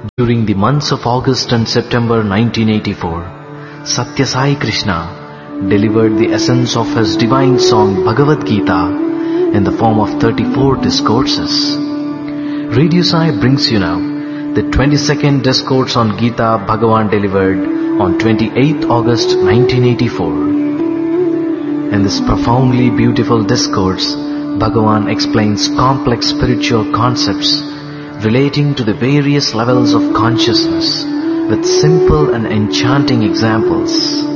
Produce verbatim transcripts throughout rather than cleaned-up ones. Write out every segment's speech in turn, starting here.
During the months of August and September nineteen eighty-four, Satya Sai Krishna delivered the essence of his divine song Bhagavad Gita in the form of thirty-four discourses. Radio Sai brings you now the twenty-second discourse on Gita Bhagavan delivered on twenty-eighth August nineteen eighty-four. In this profoundly beautiful discourse, Bhagavan explains complex spiritual concepts relating to the various levels of consciousness with simple and enchanting examples.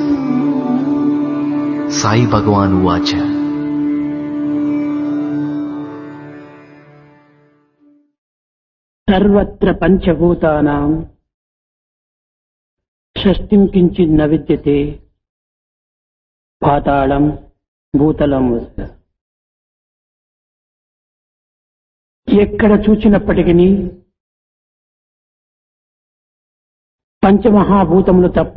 Sai Bhagavan Uvacha. Sarvatra Panchabhutanam Shashtim Kinchin Navidyate Patalam Bhutalam Vasa. ఎక్కడ చూచినప్పటికీ పంచమహాభూతములు తప్ప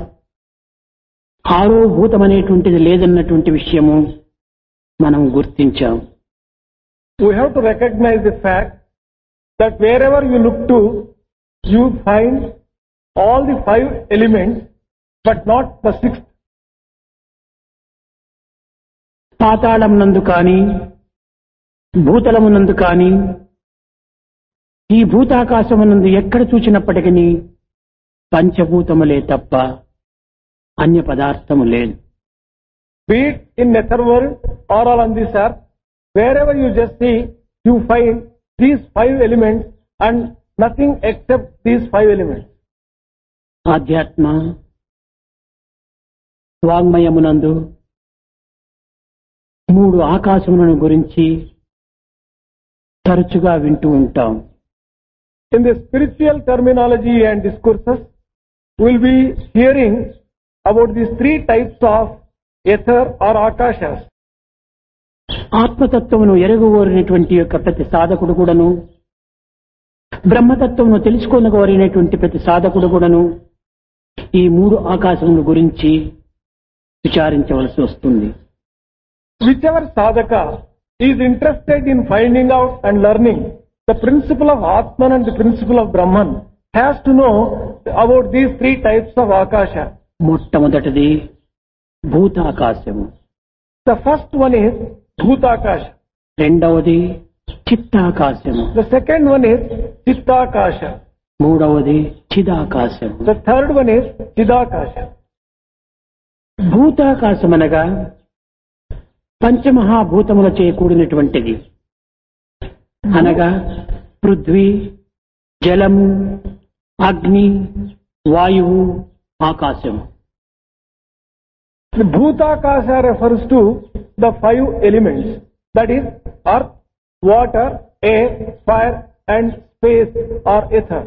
ఆరో భూతమనేటువంటిది లేదన్నటువంటి విషయము మనం గుర్తించాం. We have to recognize the fact that wherever you look to, you find all the five elements, but not the sixth. పాతాళం నందు కానీ భూతలమునందు కానీ ఈ భూతాకాశమునందు ఎక్కడ చూచినప్పటికీ పంచభూతములే తప్ప అన్య పదార్థము లేదు. Be it in nether world or on this earth, wherever you just see, you find these five elements and nothing except these five elements. ఆధ్యాత్మ వాంగ్మయమునందు మూడు ఆకాశములను గురించి తరచుగా వింటూ ఉంటాం. In the spiritual terminology and discourses, we will be hearing about these three types of ether or akashas. ఆత్మతత్వమును ఎరగగోరినటువంటి యొక్క ప్రతి సాధకుడు కూడాను, బ్రహ్మతత్వమును తెలుసుకోనగోరినటువంటి ప్రతి సాధకుడు కూడాను ఈ మూడు ఆకాశముల గురించి విచారించవలసి వస్తుంది. Whichever sadhaka is interested in finding out and learning the principle of Atman and the principle of Brahman has to know about these three types of Akasha. మొట్టమొదటిది భూతాకాశము. The first one is Bhutakasha. రెండవది చిత్తాకాశము. The second one is Chittakasha. మూడవది చిదాకాశము. The third one is Chidakasha. భూతాకాశమనగా పంచమహాభూతములచే కూడినటువంటిది. అనగా పృథ్వీ, జలము, అగ్ని, వాయువు, ఆకాశము. The Bhutakasha refers to the five elements, that is earth, water, air, fire and space or ether.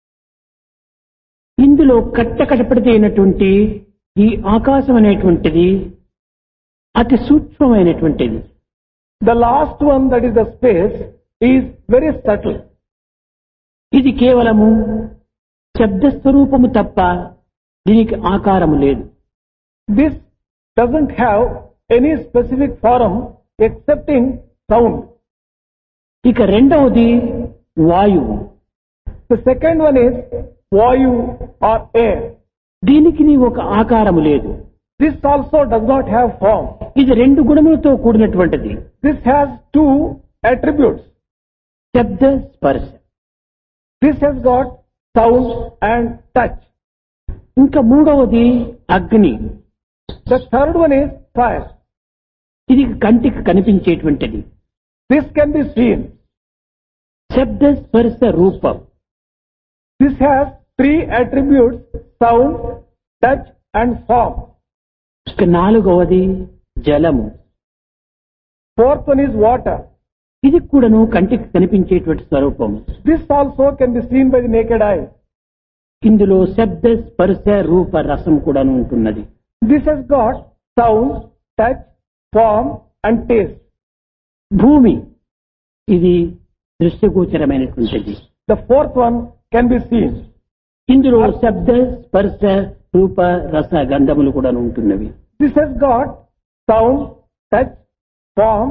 ఇందులో కట్టకడపడితే అయినటువంటి ఈ ఆకాశం అనేటువంటిది అతి సూక్ష్మమైనటువంటిది. The last one, that is the space, is very subtle. ఇది కేవలము శబ్దస్వరూపము తప్ప దీనికి ఆకారము లేదు. This doesn't have any specific form excepting sound. ఇక రెండవది వాయువు. The second one is Vayu or air. దీనికి నీ ఒక ఆకారము లేదు. This also does not have form. ఇది రెండు గుణములతో కూడినటువంటిది. This has two attributes. శబ్ద స్పర్శ. This has got sound and touch. ఇంకా మూడవది అగ్ని. The third one is fire. ఇది కంటికి కనిపించేటువంటిది. This can be seen. శబ్ద స్పర్శ రూపం. This has three attributes: sound, touch and form. ఇక నాలుగవది జలము. Fourth one is water. ఇది కూడాను కంటికి కనిపించేటువంటి స్వరూపం. This also can be seen by the naked eye. ఇందులో శబ్ద స్పర్శ రూప రసం కూడాను ఉంటున్నది. This has got sound, touch, form and taste. భూమి ఇది దృశ్యగోచరమైనటువంటిది. The fourth one can be seen. ఇందులో శబ్ద స్పర్శ రూప రస గంధములు కూడా ఉంటున్నవి. This has got sound, touch, form,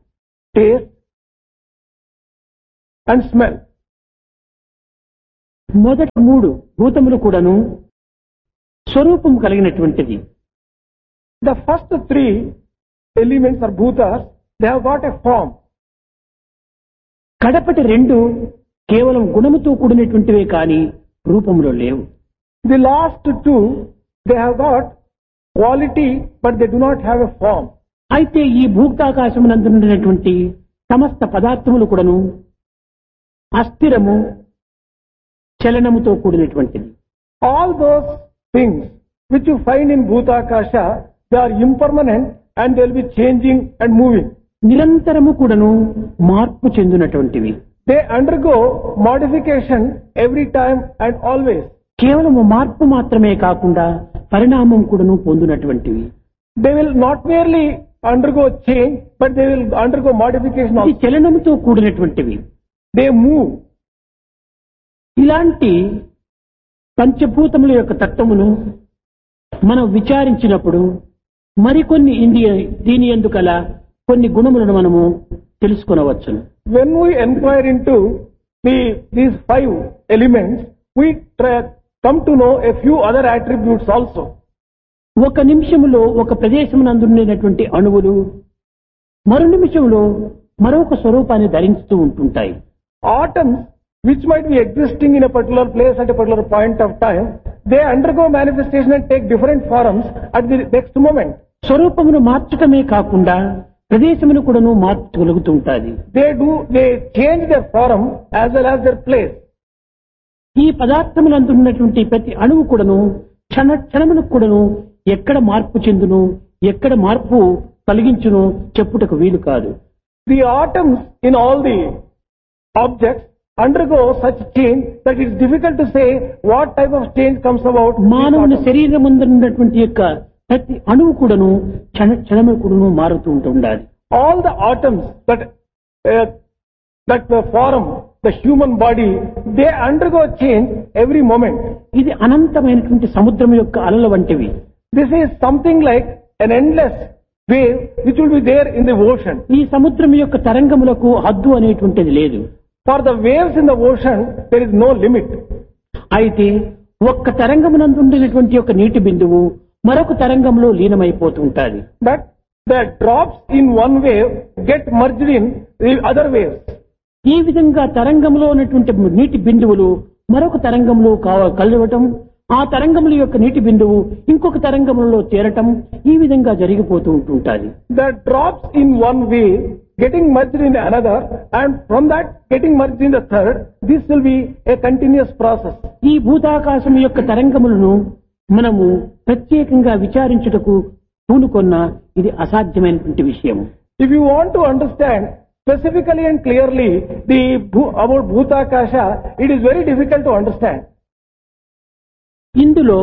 taste and smell. మొదటి మూడు భూతములు కూడాను స్వరూపం కలిగినటువంటిది. The first three elements or bhutas, they have got a form. కడపటి రెండు కేవలం గుణముతో కూడినటువంటివే కానీ రూపంలో లేవు. The last two, they have got quality, but they do not have a form. అయితే ఈ భూతాకాశమునందున్నటువంటి సమస్త పదార్థములు కూడాను అస్థిరము, చలనముతో కూడినటువంటిది. All those things which you find in Bhutakasha, they are impermanent and they will be changing and moving. నిరంతరము కూడాను మార్పు చెందినటువంటివి. They undergo modification every time and always. కేవలము మార్పు మాత్రమే కాకుండా పరిణామం కూడాను పొందినటువంటివి. They will not merely undergo change, but they will undergo modification ఇది also. చలనముతో కూడినటువంటివి. They move. ఇలాంటి పంచభూతముల యొక్క తత్వమును మనం విచారించినప్పుడు మరికొన్ని ఇండియ దీని ఎందుకల కొన్ని గుణములను మనము తెలుసుకొనవచ్చును. When we inquire into the, these five elements, we try, come to know a few other attributes also. ఒక నిమిషములో ఒక ప్రదేశమునందున్నటువంటి అణువులు మరో నిమిషంలో మరొక స్వరూపాన్ని ధరిస్తూ ఉంటుంటాయి. Atoms, which might be existing in a particular place at a particular point of time, they undergo manifestation and take different forms at the next moment. స్వరూపమును మార్చటమే కాకుండా ప్రదేశమును కూడాను మార్చగలుగుతూ ఉంటాది. They do, they change their form as well as their place. ఈ పదార్థములందున్నటువంటి ప్రతి అణువు కూడాను క్షణ క్షణములకు కూడాను ఎక్కడ మార్పు చెందును, ఎక్కడ మార్పు కలిగించును చెప్పుటకు వీలు కాదు. The atoms in all the objects undergo such change that it's difficult to say what type of change comes about. మానవుని శరీరముందున్నటువంటి యొక్క ప్రతి అణువు కూడాను క్షణ క్షణము కూడాను మారుతూ ఉంటుండాలి. All the atoms that uh, that form the human body, they undergo change every moment. ఇది అనంతమైనటువంటి సముద్రం యొక్క అలల వంటివి. This is something like an endless wave which will be there in the ocean. ఈ సముద్రం యొక్క తరంగములకు హద్దు అనేటువంటిది లేదు. For the waves in the ocean, there is no limit. అయితే ఒక్క తరంగమునందుండినటువంటి యొక్క నీటి బిందువు మరొక తరంగంలో లీనమైపోతూ ఉంటాది. But the drops in one wave get merged in the other waves. ఈ విధంగా తరంగంలో ఉన్నటువంటి నీటి బిందువులు మరొక తరంగంలో కలవటం, ఆ తరంగముల యొక్క నీటి బిందువు ఇంకొక తరంగంలో చేరటం, ఈ విధంగా జరిగిపోతూ ఉంటుంటాది. The drops in one wave getting merged in another, and from that getting merged in the third, this will be a continuous process. ఈ భూతాకాశం యొక్క తరంగములను మనము ప్రత్యేకంగా విచారించుటకు పూనుకొన్న ఇది అసాధ్యమైనటువంటి విషయం. If you want to understand specifically and clearly the about Bhutakasha, it is very difficult to understand. ఇందులో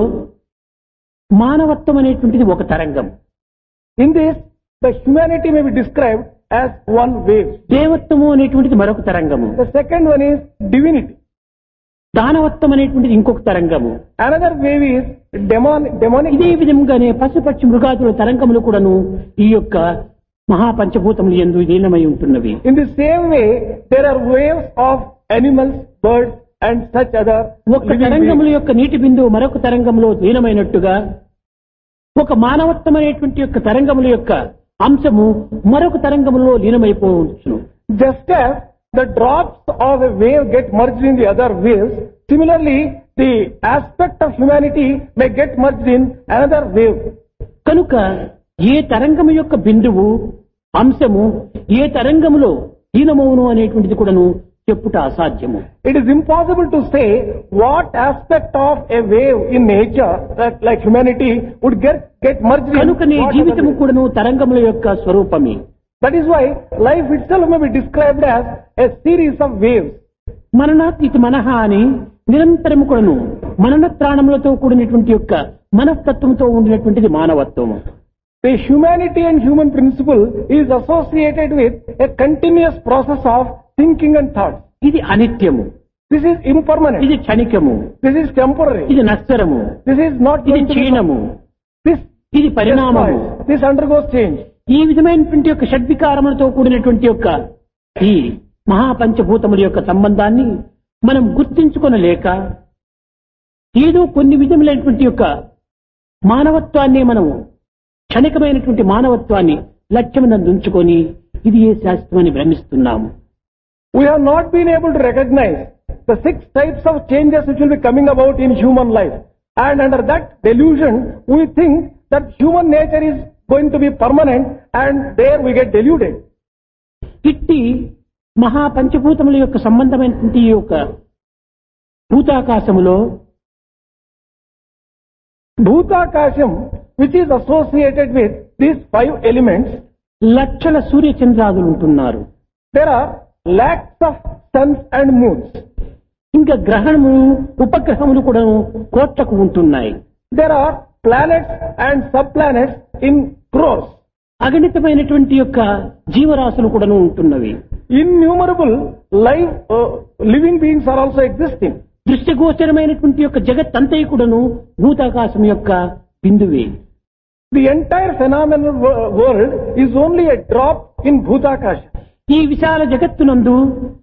మానవత్వం అనేటువంటిది ఒక తరంగం. In this, the humanity may be described as one wave. దేవత్వము అనేటువంటిది మరొక తరంగము. The second one is divinity. దానవత్వం అనేటువంటిది ఇంకొక తరంగము. Another wave is demon, demonic. ఇదే విధంగానే పశుపక్షి మృగాదుల తరంగములు కూడాను ఈ యొక్క మహాపంచభూతములు యందు లీనమై ఉంటున్నవి. In the same way, there are waves of animals, birds, and such other. ఒక తరంగముల యొక్క నీటి బిందువు మరొక తరంగంలో లీనమైనట్టుగా ఒక మానవత్వం అనేటువంటి యొక్క తరంగముల యొక్క అంశము మరొక తరంగంలో లీనమైపోవచ్చు. Just as the drops of a wave get merged in the other waves, similarly, the aspect of humanity may get merged in another wave. కనుక ఏ తరంగము యొక్క బిందువు అంశము ఏ తరంగములో లీనమవును అనేటువంటిది కూడాను చెప్పుట అసాధ్యము. It is impossible to say what aspect of a wave in nature, that like humanity, would get get merged in. కనుకనే జీవితము కూడాను తరంగముల యొక్క స్వరూపమే. That is why life itself may be described as a series of waves. మననాతీత మనహ అని నిరంతరము కూడాను మననత్రాణములతో కూడినటువంటి యొక్క మనస్తత్వంతో ఉండినటువంటిది మానవత్వము. The humanity and human principle is associated with a continuous process of thinking and thought. ఇది అనిత్యము. This is impermanent. ఇది క్షణికము. This is temporary. ఇది నశ్వరము. This is not ఇది going to be- క్షీణము. This ఇది పరిణామము. destroys. This undergoes change. ఈ విధమైనటువంటి యొక్క షడ్వికారములతో కూడినటువంటి యొక్క ఈ మహాపంచభూతముల యొక్క సంబంధాన్ని మనం గుర్తించుకొనలేక ఏదో కొన్ని విధములైనటువంటి యొక్క మానవత్వాన్ని మనము క్షణికమైనటువంటి మానవత్వాన్ని లక్ష్యమునందు ఉంచుకొని ఇది ఏ శాస్త్రమని భ్రమిస్తున్నాము. We have not been able to recognize the six types of changes which will be coming about in human life. And under that delusion, we think that human nature is going to be permanent, and there we get deluded. ఇట్టి మహా పంచభూతముల యొక్క సంబంధమైనటువంటి ఈ యొక్క భూతాకాశములో Bhutakasham, which is associated with these five elements, లక్షల సూర్య చంద్రాదులు ఉంటున్నారు. there are lakhs of suns and moons. ఇంకా గ్రహణము ఉపగ్రహములు కూడా కోట్లకు ఉంటున్నాయి. There are planets and subplanets in crores. అగణితమైనటువంటి యొక్క జీవరాశులు కూడా ఉంటున్నవి. Innumerable live uh, living beings are also existing. దృశ్యగోచరమైనటువంటి యొక్క జగత్ అంతయు కూడాను భూతాకాశం యొక్క బిందువే. The entire phenomenal wo- world is only a drop in Bhutakasha. ఈ విశాల జగత్తునందు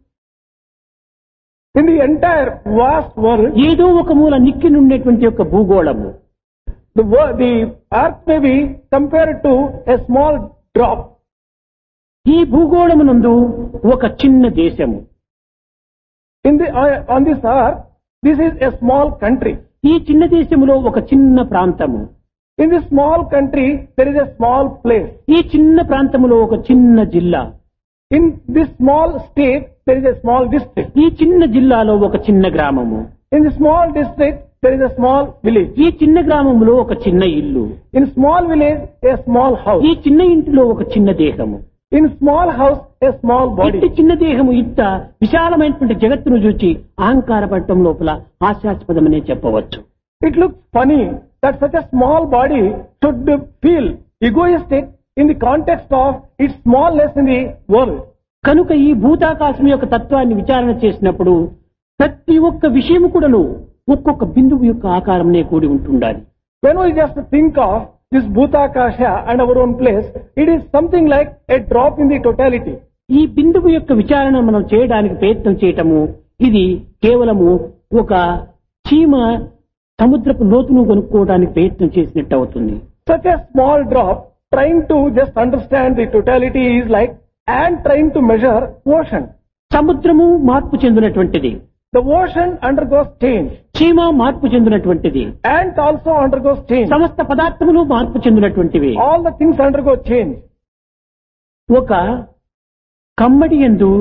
In the entire vast world, ఏదో ఒక మూల నిక్కి నుండేటువంటి యొక్క భూగోళము. the, wo- the earth may be compared to a small drop. ఈ భూగోళమునందు ఒక చిన్న దేశము. In the, uh, on this earth, this is a small country. ఈ చిన్న దేశములో ఒక చిన్న ప్రాంతము. In this small country, there is a small place. ఈ చిన్న ప్రాంతములో ఒక చిన్న జిల్లా. In this small state, there is a small district. ఈ చిన్న జిల్లాలో ఒక చిన్న గ్రామము. In the small district, there is a small village. ఈ చిన్న గ్రామంలో ఒక చిన్న ఇల్లు. In small village, a small house. ఈ చిన్న ఇంటిలో ఒక చిన్న దేహము. In small house, a small ఇట్టి body. చిన్న దేహము ఇంత విశాలమైనటువంటి జగత్తును చూచి అహంకారపడటం లోపల హాస్యాస్పదమనే చెప్పవచ్చు. It looks funny that such a small body should feel egoistic in the context of its smallness in the world. కనుక ఈ భూతాకాశం యొక్క తత్వాన్ని విచారణ చేసినప్పుడు ప్రతి ఒక్క విషయము కూడాను ఒక్కొక్క బిందువు యొక్క ఆకారంనే కూడి ఉంటుండాలి. When we just think of this Bhutakasha and our own place, it is something like a drop in the totality. ఈ బిందువు యొక్క విచారణ మనం చేయడానికి ప్రయత్నం చేయటము ఇది కేవలము ఒక చీమ సముద్రపు లోతును కొనుక్కోవడానికి ప్రయత్నం చేసినట్టు అవుతుంది. Such a small drop trying to just understand the totality is like ant trying to measure ocean. సముద్రము మార్పు చెందినటువంటిది. The ocean undergoes change. చీమ మార్పు చెందినటువంటిది. Ant also undergoes change. సమస్త పదార్థములు మార్పు చెందినటువంటివి. All the things undergo change. ఒక కమ్మడి యందు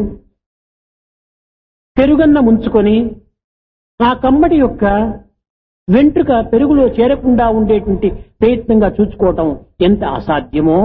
పెరుగన్న ముంచుకొని ఆ కమ్మడి యొక్క వెంట్రుక పెరుగులో చేరకుండా ఉండేటువంటి ప్రయత్నంగా చూసుకోవటం ఎంత అసాధ్యమో,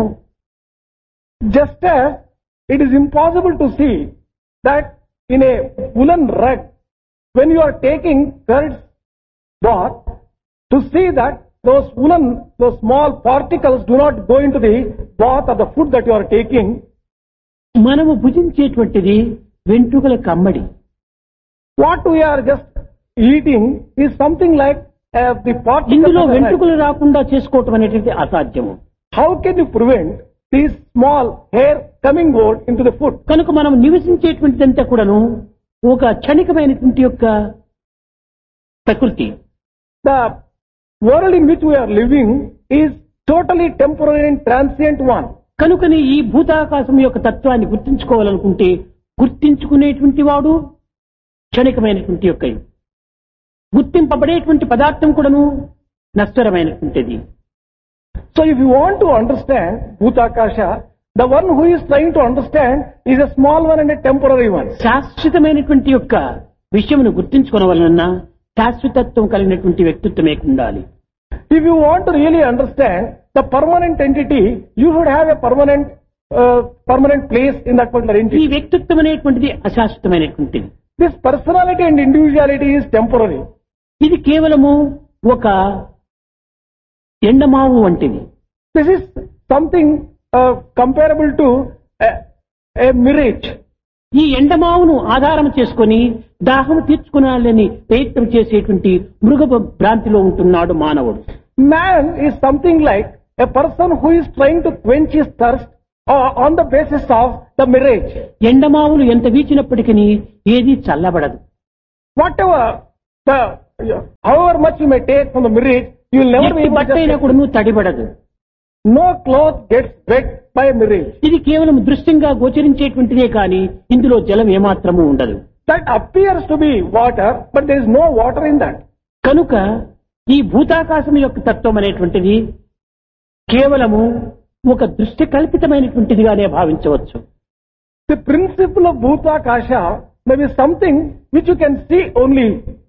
Just as it is impossible to see that in a woolen rug, when you are taking curds bath, to see that those woolen, those small particles do not go into the bath or the food that you are taking. మనము భుజించేటువంటిది వెంట్రుకల కమ్మడి. What we are just eating is something like uh, the particles. ఇందులో of the rug. వెంట్రుకలు రాకుండా చేసుకోవటం అనేటువంటి అసాధ్యము. How can you prevent these small hair coming out into the food? కనుక మనం నివసించేటువంటిదంతా కూడాను ఒక క్షణికమైనటువంటి యొక్క ప్రకృతి. The world in which we are living is totally temporary and transient one. కనుకని ఈ భూతాకాశం యొక్క తత్వాన్ని గుర్తించుకోవాలనుకుంటే గుర్తించుకునేటువంటి వాడు క్షణికమైనటువంటి యొక్క గుర్తింపబడేటువంటి పదార్థం కూడాను నశ్వరమైనటువంటిది. So if you want to understand Bhutakasha, the one who is trying to understand is a small one and a temporary one. శాశ్వతమైనటువంటి యొక్క విషయమును గుర్తించుకోవాలన్నా శాశ్వతత్వం కలిగినటువంటి వ్యక్తిత్వమే ఉండాలి. If you want to really understand the permanent entity, you should have a permanent uh, permanent place in that particular ఈ entity. వ్యక్తిత్వం అనేటువంటిది అశాశ్వతమైనటువంటిది. This personality and individuality is temporary. ఇది కేవలము ఒక ఎండమావు వంటిది. This is something uh, comparable to a, a mirage. ఈ ఎండమావును ఆధారం చేసుకొని దాహం తీర్చుకునాలని ప్రయత్నం చేసేటువంటి మృగ భ్రాంతిలో ఉంటున్నాడు మానవుడు. Man is something like a person who is trying to quench his thirst uh, on the basis of the mirage. ఎండమావులు ఎంత వీచినప్పటికీ ఏది చల్లబడదు. Whatever the however much you may take from the mirrage, you will never be ఎట్టి able బట్ట to అయినా just, కూడా నువ్వు తడిపడదు. no cloth gets wet by a mirage. ఇది కేవలం దృశ్యంగా గోచరించేటువంటిదే కానీ ఇందులో జలం ఏమాత్రము ఉండదు. That appears to be water, but there is no water in that. కనుక ఈ భూతాకాశం యొక్క తత్వం అనేటువంటిది కేవలము ఒక దృష్టి కల్పితమైనటువంటిదిగానే భావించవచ్చు. The principle of Bhutakasha may be something which you can see only.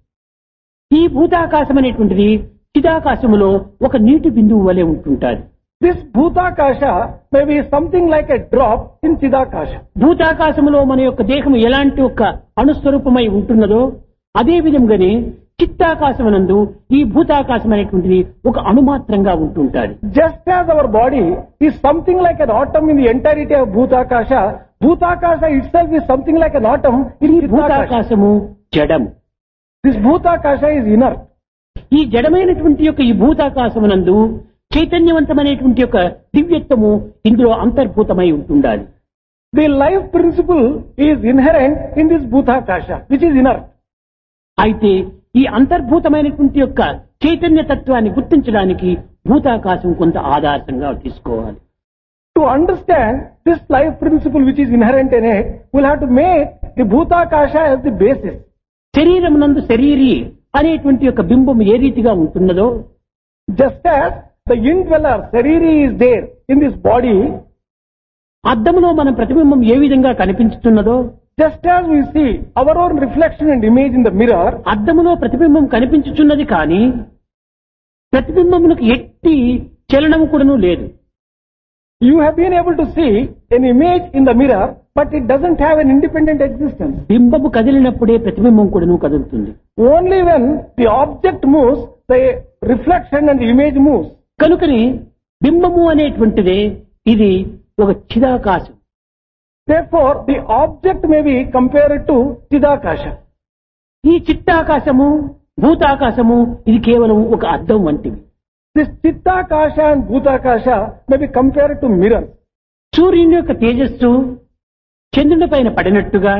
ఈ భూతాకాశం అనేటువంటిది చిదాకాశములో ఒక నీటి బిందువు వలె ఉంటుంటాది. This Bhutakasha may be something like a drop in Chidakasha. భూతాకాశములో మన యొక్క దేహం ఎలాంటి ఒక అణుస్వరూపమై ఉంటున్నదో అదే విధంగానే చిత్తాకాశమునందు ఈ భూతాకాశం అనేటువంటిది ఒక అణుమాత్రంగా ఉంటుంటాది. Just as our body is something like an atom in the entirety of Bhutakasha, Bhutakasha itself is something like an atom in ఈ Chidakasha. భూతాకాశము జడము. This Bhutakasha is inert. ఈ జడమైనటువంటి యొక్క ఈ భూతాకాశమునందు చైతన్యవంతమైనటువంటి యొక్క దివ్యత్వము ఇందులో అంతర్భూతమై ఉంటుండాలి. The life principle is inherent in this Bhutakasha, which is inert. అయితే ఈ అంతర్భూతమైనటువంటి యొక్క చైతన్య తత్వాన్ని గుర్తించడానికి భూతాకాశం కొంత ఆధారంగా తీసుకోవాలి. To understand this life principle which is inherent in it, we'll have to make the Bhutakasha as the basis. శరీరమునందు శరీరి అనేటువంటి యొక్క బింబం ఏ రీతిగా ఉంటున్నదో Just as the indweller, Sariri, is there in this body, అద్దములో మన ప్రతిబింబం ఏ విధంగా కనిపించుతున్నదో just as we see our own reflection and image in the mirror, అద్దములో ప్రతిబింబం కనిపించుచున్నది కానీ ప్రతిబింబమునకు ఎట్టి చలనము కూడాను లేదు. you have been able to see an image in the mirror, but it doesn't have an independent existence. బింబము కదిలినప్పుడే ప్రతిబింబం కూడాను కదులుతుంది. Only when the object moves, the reflection and the image moves. కనుకని బింబము అనేటువంటిదే ఇది ఒక చిదాకాశం. Therefore, the object may be compared to Chidakasha. ఈ చిత్తాకాశము భూతాకాశము ఇది కేవలం ఒక అద్దం వంటివి. This Chittakasha and Bhutakasha may be compared to mirrors. సూర్యుని యొక్క తేజస్సు చంద్రుని పైన పడినట్టుగా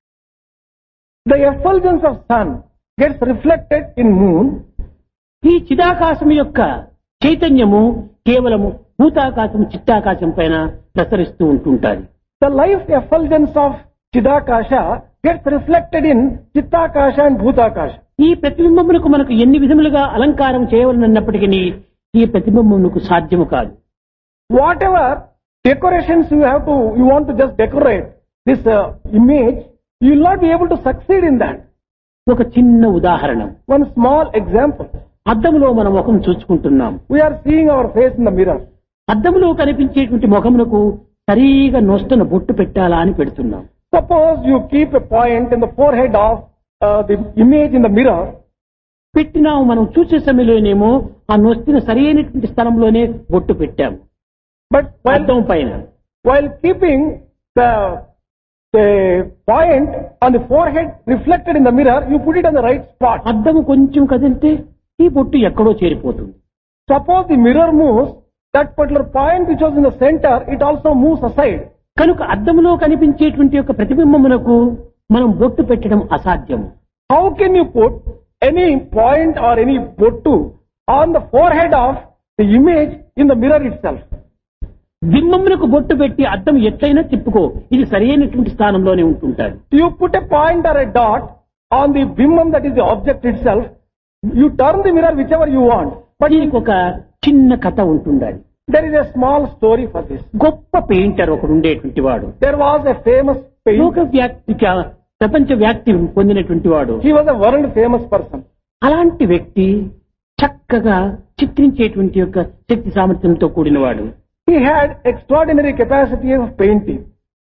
The effulgence of sun gets reflected in moon. ఈ చిదాకాశం యొక్క చైతన్యము కేవలము భూతాకాశం చిత్తాకాశం పైన ప్రసరిస్తూ ఉంటుంటారు. The life effulgence of Chidakasha gets reflected in Chittakasha and Bhutakasha. ఈ ప్రతిబింబమునకు మనకు ఎన్ని విధములుగా అలంకారం చేయవలనన్నప్పటికీ ఈ ప్రతిబింబమునకు సాధ్యము కాదు. Whatever decorations you have to, you want to just decorate this uh, image, you will not be able to succeed in that. ఒక చిన్న ఉదాహరణ, One small example. అద్దములో మనం ముఖం చూసుకుంటున్నాం. We are seeing our face in the mirror. అద్దములో కనిపించేటువంటి ముఖమునకు సరిగా నొస్తున్న బొట్టు పెట్టాలా అని పెడుతున్నాం. Suppose you keep a point in the forehead of uh, the image in the mirror. పెట్టినాము, మనం చూసే సమయంలోనేమో ఆ నొస్తున్న సరైనటువంటి స్థలంలోనే బొట్టు పెట్టాము But while, అద్దం పైన. while keeping the, the point on the forehead reflected in the mirror, you put it on the right spot. అద్దము కొంచెం కదిలితే ఈ బొట్టు ఎక్కడో చేరిపోతుంది. Suppose the mirror moves, that particular point which was in the center, it also moves aside. కనుక అద్దములో కనిపించేటువంటి యొక్క ప్రతిబింబమునకు మనం బొట్టు పెట్టడం అసాధ్యం. How can you put any point or any bottu on the forehead of the image in the mirror itself? బింబమునకు బొట్టు పెట్టి అద్దం ఎట్లయినా తిప్పుకో, ఇది సరైనటువంటి స్థానంలోనే ఉంటుంటారు. You put a point or a dot on the bimbam, that is the object itself. You turn the mirror whichever you want. But దీనికి ఒక చిన్న కథ ఉంటుండాలి. there is a small story for this. గొప్ప పెయింటర్ ఒకడు ఉండేటువంటి వాడు, There was a famous లోక painter. వ్యాప్తి ప్రపంచ వ్యాప్తి పొందినటువంటి వాడు. He was a world famous person. అలాంటి వ్యక్తి చక్కగా చిత్రించేటువంటి యొక్క శక్తి సామర్థ్యంతో కూడినవాడు. He had extraordinary capacity of painting.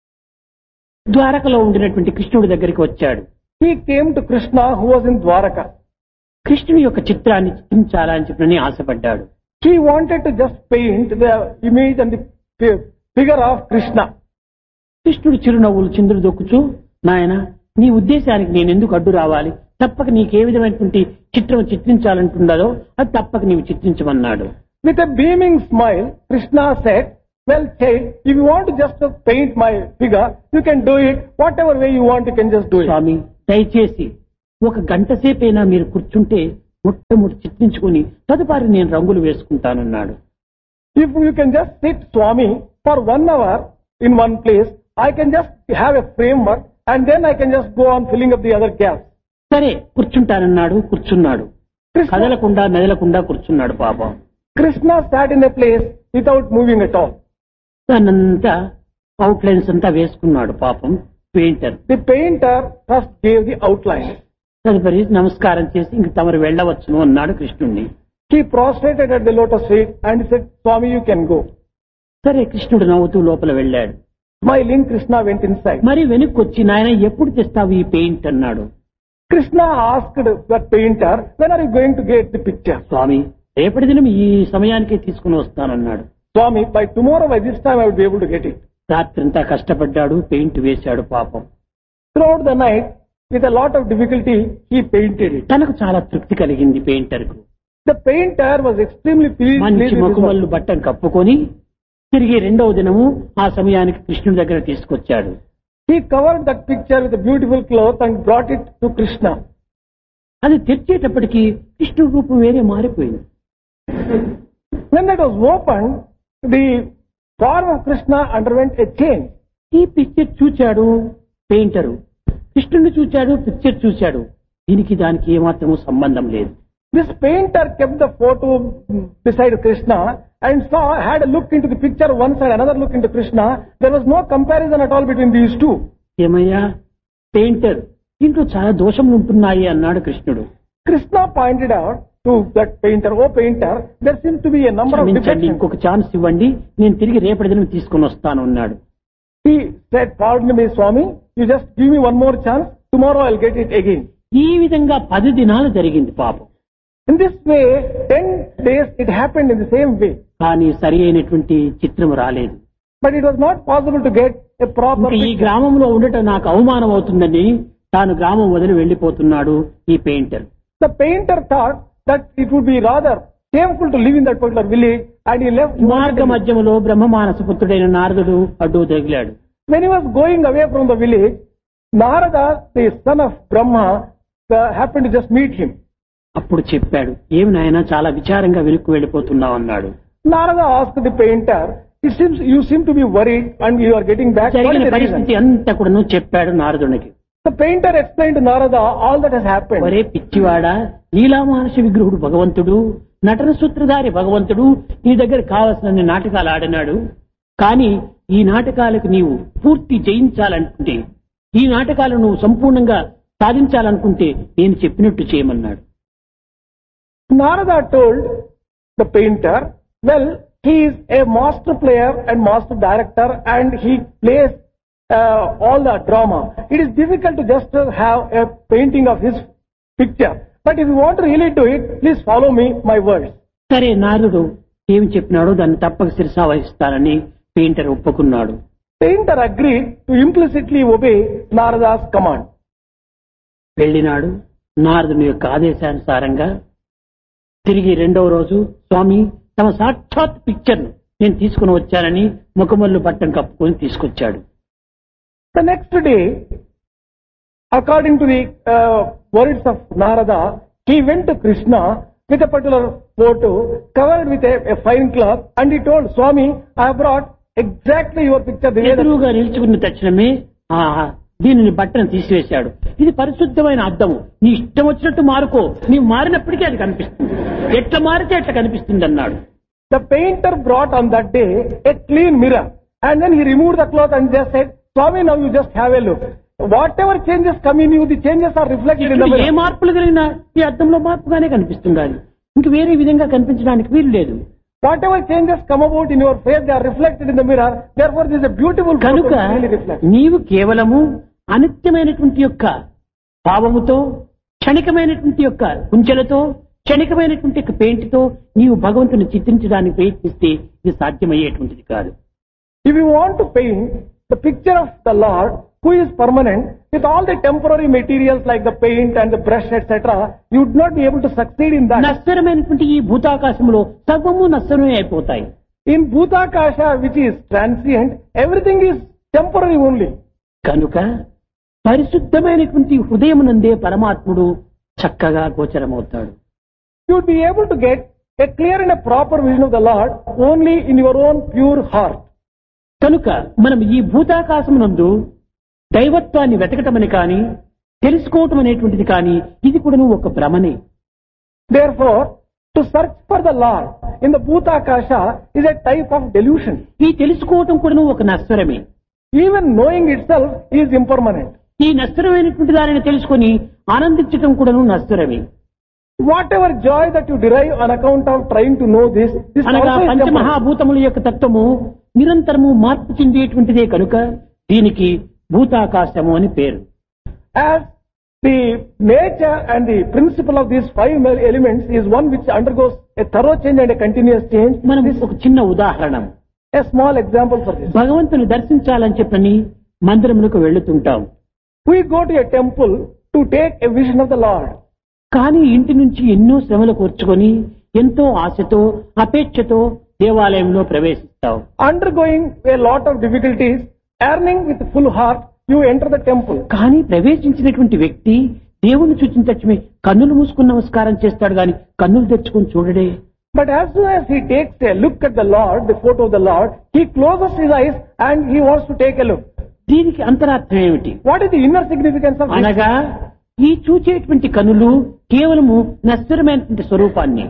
ద్వారకలో ఉండినటువంటి కృష్ణుడి దగ్గరికి వచ్చాడు. He came to Krishna, who was in Dwaraka. కృష్ణుని యొక్క చిత్రాన్ని చిత్రించాలని చెప్పని ఆశపడ్డాడు. He wanted to just paint the image and the fi- figure of Krishna. కృష్ణుడు చిరునవ్వులు చిందులు దొక్కుచూ, నాయన నీ ఉద్దేశానికి నేను ఎందుకు అడ్డు రావాలి, తప్పక నీకే విధమైనటువంటి చిత్రం చిత్రించాలంటున్నదో అది తప్పక నీవు చిత్రించమన్నాడు. With a beaming smile, Krishna said, well, child, if you want to just paint my figure, you can do it. Whatever way you want, you can just do it. స్వామి దయచేసి ఒక గంట సేపైనా మీరు కూర్చుంటే మొట్టమొదటి చిత్రించుకుని తదుపరి నేను రంగులు వేసుకుంటానన్నాడు. If you can just sit, Swami, for one hour in one place, I can just have a framework and then I can just go on filling up the other gaps. సరే కూర్చుంటానన్నాడు. కూర్చున్నాడు. Krishna, కదలకుండా మెదలకుండా కూర్చున్నాడు పాపం. Krishna sat in a place without moving at all. దాన్నంతా outlines అంతా వేసుకున్నాడు పాపం painter. The painter first gave the outline. తదుపరి నమస్కారం చేసి ఇంక తమరు వెళ్ళవచ్చును అన్నాడు కృష్ణుణ్ణి. He prostrated at the lotus feet and said, Swami, you can go. సరే కృష్ణుడు నవ్వుతూ లోపల వెళ్ళాడు. Smiling, Krishna went inside. మరి వెనక్కి వచ్చి నాయన ఎప్పుడు తెస్తావు ఈ పెయింట్ అన్నాడు. Krishna asked that painter, when are you going to get the picture? స్వామి రేపటి దినం ఈ సమయానికే తీసుకుని వస్తానన్నాడు. Swami, by tomorrow, by this time, I will be able to get it. రాత్రంతా కష్టపడ్డాడు. పెయింట్ వేశాడు పాపం. Throughout the night, with a lot of difficulty, he painted it. తనకు చాలా తృప్తి కలిగింది పెయింటర్ కు. The painter was extremely pleased. మంచి pleased with his మొక్కుమల్లు work. బట్టను కప్పుకొని తిరిగి రెండవ దినము ఆ సమయానికి కృష్ణుడి దగ్గర తీసుకొచ్చాడు. He covered that picture with a beautiful cloth and brought it to Krishna. అది తెచ్చేటప్పటికి కృష్ణుడి రూపం వేరే మారిపోయింది. When that was opened, the form of Krishna underwent a change. ఈ పిక్చర్ చూచాడు పెయింటరు, కృష్ణుడిని చూచాడు, పిక్చర్ చూశాడు. దీనికి దానికి ఏమాత్రము సంబంధం లేదు. This painter kept the photo beside Krishna and saw, had a look into the picture one side, another look into Krishna. There was no comparison at all between these two. ఏమయ్యా painter, దీంట్లో చాలా దోషములు ఉంటున్నాయి అన్నాడు కృష్ణుడు. Krishna pointed out to that painter, oh painter, there seems to be a number of క్షమించండి, defects. ఇంకొక chance ఇవ్వండి, నేను తిరిగి రేపటి దినం తీసుకొని వస్తాను అన్నాడు. He said, pardon me, Swami, you just give me one more chance, tomorrow I'll get it again. ఈ విధంగా పది దినాలు జరిగింది పాపం. In this way, ten days it happened in the same way. కానీ సరి అయినటువంటి చిత్రం రాలేదు. But it was not possible to get a proper ఇంకా ఈ picture. గ్రామంలో ఉండటం నాకు అవమానం అవుతుందని తాను గ్రామం వదిలి వెళ్లిపోతున్నాడు ఈ painter. The painter thought that it would be rather shameful to live in that particular village and he left. మార్గ మధ్యములో బ్రహ్మమానస పుత్రుడైన నారదుడు అడ్డు తగిలాడు. When he was going away from the village, Narada, the son of Brahma, uh, happened to just meet him. అప్పుడు చెప్పాడు, ఏమి నాయనా చాలా విచారంగా వెనుక్కు వెళ్ళిపోతున్నావు అన్నాడు. Narada asked the painter, it seems you seem to be worried and you are getting back. What is జరిగిన the reason? పరిస్థితి అంతా కూడా చెప్పాడు నారదునికి. The painter explained to Narada all that has happened. ఒరే పిచ్చివాడా, లీలామహర్ష విగ్రహుడు భగవంతుడు, నటన సూత్రధారి భగవంతుడు నీ దగ్గర కావలసిన నాటకాలు ఆడినాడు. కానీ ఈ నాటకాలకు నీవు పూర్తి జయించాలనుకుంటే, ఈ నాటకాలను నువ్వు సంపూర్ణంగా సాధించాలనుకుంటే నేను చెప్పినట్టు చేయమన్నాడు. Narada told the painter, well, he is a master player and master director and he plays uh, all the drama. It is difficult to just uh, have a painting of his picture. But if you want to really do it, please follow me, my words. సరే నారదుడు ఏమి చెప్పినాడో దాన్ని తప్పక శిరసా వహిస్తానని painter ఒప్పుకున్నాడు. Painter agreed to implicitly obey Narada's command. వెళ్ళినాడు. నారదుని యొక్క ఆదేశానుసారంగా తిరిగి రెండవ రోజు స్వామి తమ సాక్షాత్ పిక్చర్ ను నేను తీసుకుని వచ్చానని ముఖమల్లు బట్టం కప్పుకొని తీసుకొచ్చాడు. The next day, according to the uh, words of Narada, he went to Krishna with a particular photo covered with a, a fine cloth and he told, Swami, I have brought exactly your picture. The way that ఎదురుగా నిలుచుకున్న తక్షణమే ఆ దీనిని బట్టను తీసివేశాడు. ఇది పరిశుద్ధమైన అద్దము, నీ ఇష్టం వచ్చినట్టు మారుకో, నీవు మారినప్పటికీ అది కనిపిస్తుంది, ఎట్లా మారితే ఎట్లా కనిపిస్తుంది అన్నాడు. the painter brought on that day a clean mirror and then he removed the cloth and just said, Swami, now you just have a look. Whatever changes come in you, the changes are reflected in the ఇప్పుడు ఏ mirror. మార్పులు కలిగినా ఈ అద్దంలో మార్పుగానే కనిపిస్తుంది, ఇంక వేరే విధంగా కనిపించడానికి వీలు లేదు. Whatever changes come about in your face, they are reflected in the mirror. Therefore, this is a beautiful photo కనుక to really reflect. నీవు కేవలము అనిత్యమైనటువంటి యొక్క భావముతో, క్షణికమైనటువంటి యొక్క కుంచెలతో, క్షణికమైనటువంటి యొక్క పెయింట్తో నీవు భగవంతుని చిత్రించడానికి ప్రయత్నిస్తే ఇది సాధ్యమయ్యేటువంటిది కాదు. If you want to paint the picture of the Lord, who is permanent, with all the temporary materials like the paint and the brush, et cetera, you would not be able to succeed in that. నశ్వరమైనటువంటి ఈ భూతాకాశంలో సర్వము నశ్వరమే అయిపోతాయి. In Bhutakasha, which is transient, everything is temporary only. కనుక పరిశుద్ధమైనటువంటి హృదయమునందే పరమాత్ముడు చక్కగా గోచరమవుతాడు. You would be able to get a clear and a proper vision of the Lord only in your own pure heart. కనుక మనం ఈ భూతాకాశమునందు దైవత్వాన్ని వెతకటమని కానీ తెలుసుకోవటం అనేటువంటిది కానీ ఇది కూడా ఒక భ్రమనే. Therefore, to search for the Lord in the Bhutakasha is a type of delusion. ఈ తెలుసుకోవటం కూడా ఒక నశ్వరమే. Even knowing itself is impermanent. ఈ నశ్వరమైనటువంటి దానిని తెలుసుకొని ఆనందించటం కూడా నశ్వరమే. Whatever joy that you derive on account of trying to know this, this అనగా also is temporary. పంచమహాభూతముల యొక్క తత్వము నిరంతరము మార్పు చెందేటువంటిదే కనుక దీనికి భూతాకాశము అని పేరు. As the nature and the principle of these five elements is one which undergoes a thorough change and a continuous change. మనం ఒక చిన్న ఉదాహరణ, A small example for this. భగవంతుని దర్శించాలని చెప్పని మందిరములకు వెళ్తుంటాం. We go to a temple to take a vision of the Lord. కానీ ఇంటి నుంచి ఎన్నో శ్రమలు కూర్చుకొని ఎంతో ఆశతో అపేక్షతో దేవాలయంలో ప్రవేశిస్తాం. Undergoing a lot of difficulties, earning with full heart, you enter the temple. కానీ ప్రవేశించినటువంటి వ్యక్తి దేవుని చూచిన తక్షణమే కన్నులు మూసుకుని నమస్కారం చేస్తాడు గాని కన్నులు తెచ్చుకొని చూడడే. But as soon as he takes a look at the Lord, the photo of the Lord, he closes his eyes and he wants to take a look. దీనికి అంతరార్థం ఏమిటి? What is the inner significance of this? అనగా ఈ చూచేటువంటి కనులు కేవలము నశ్వరమైనటువంటి స్వరూపాన్ని,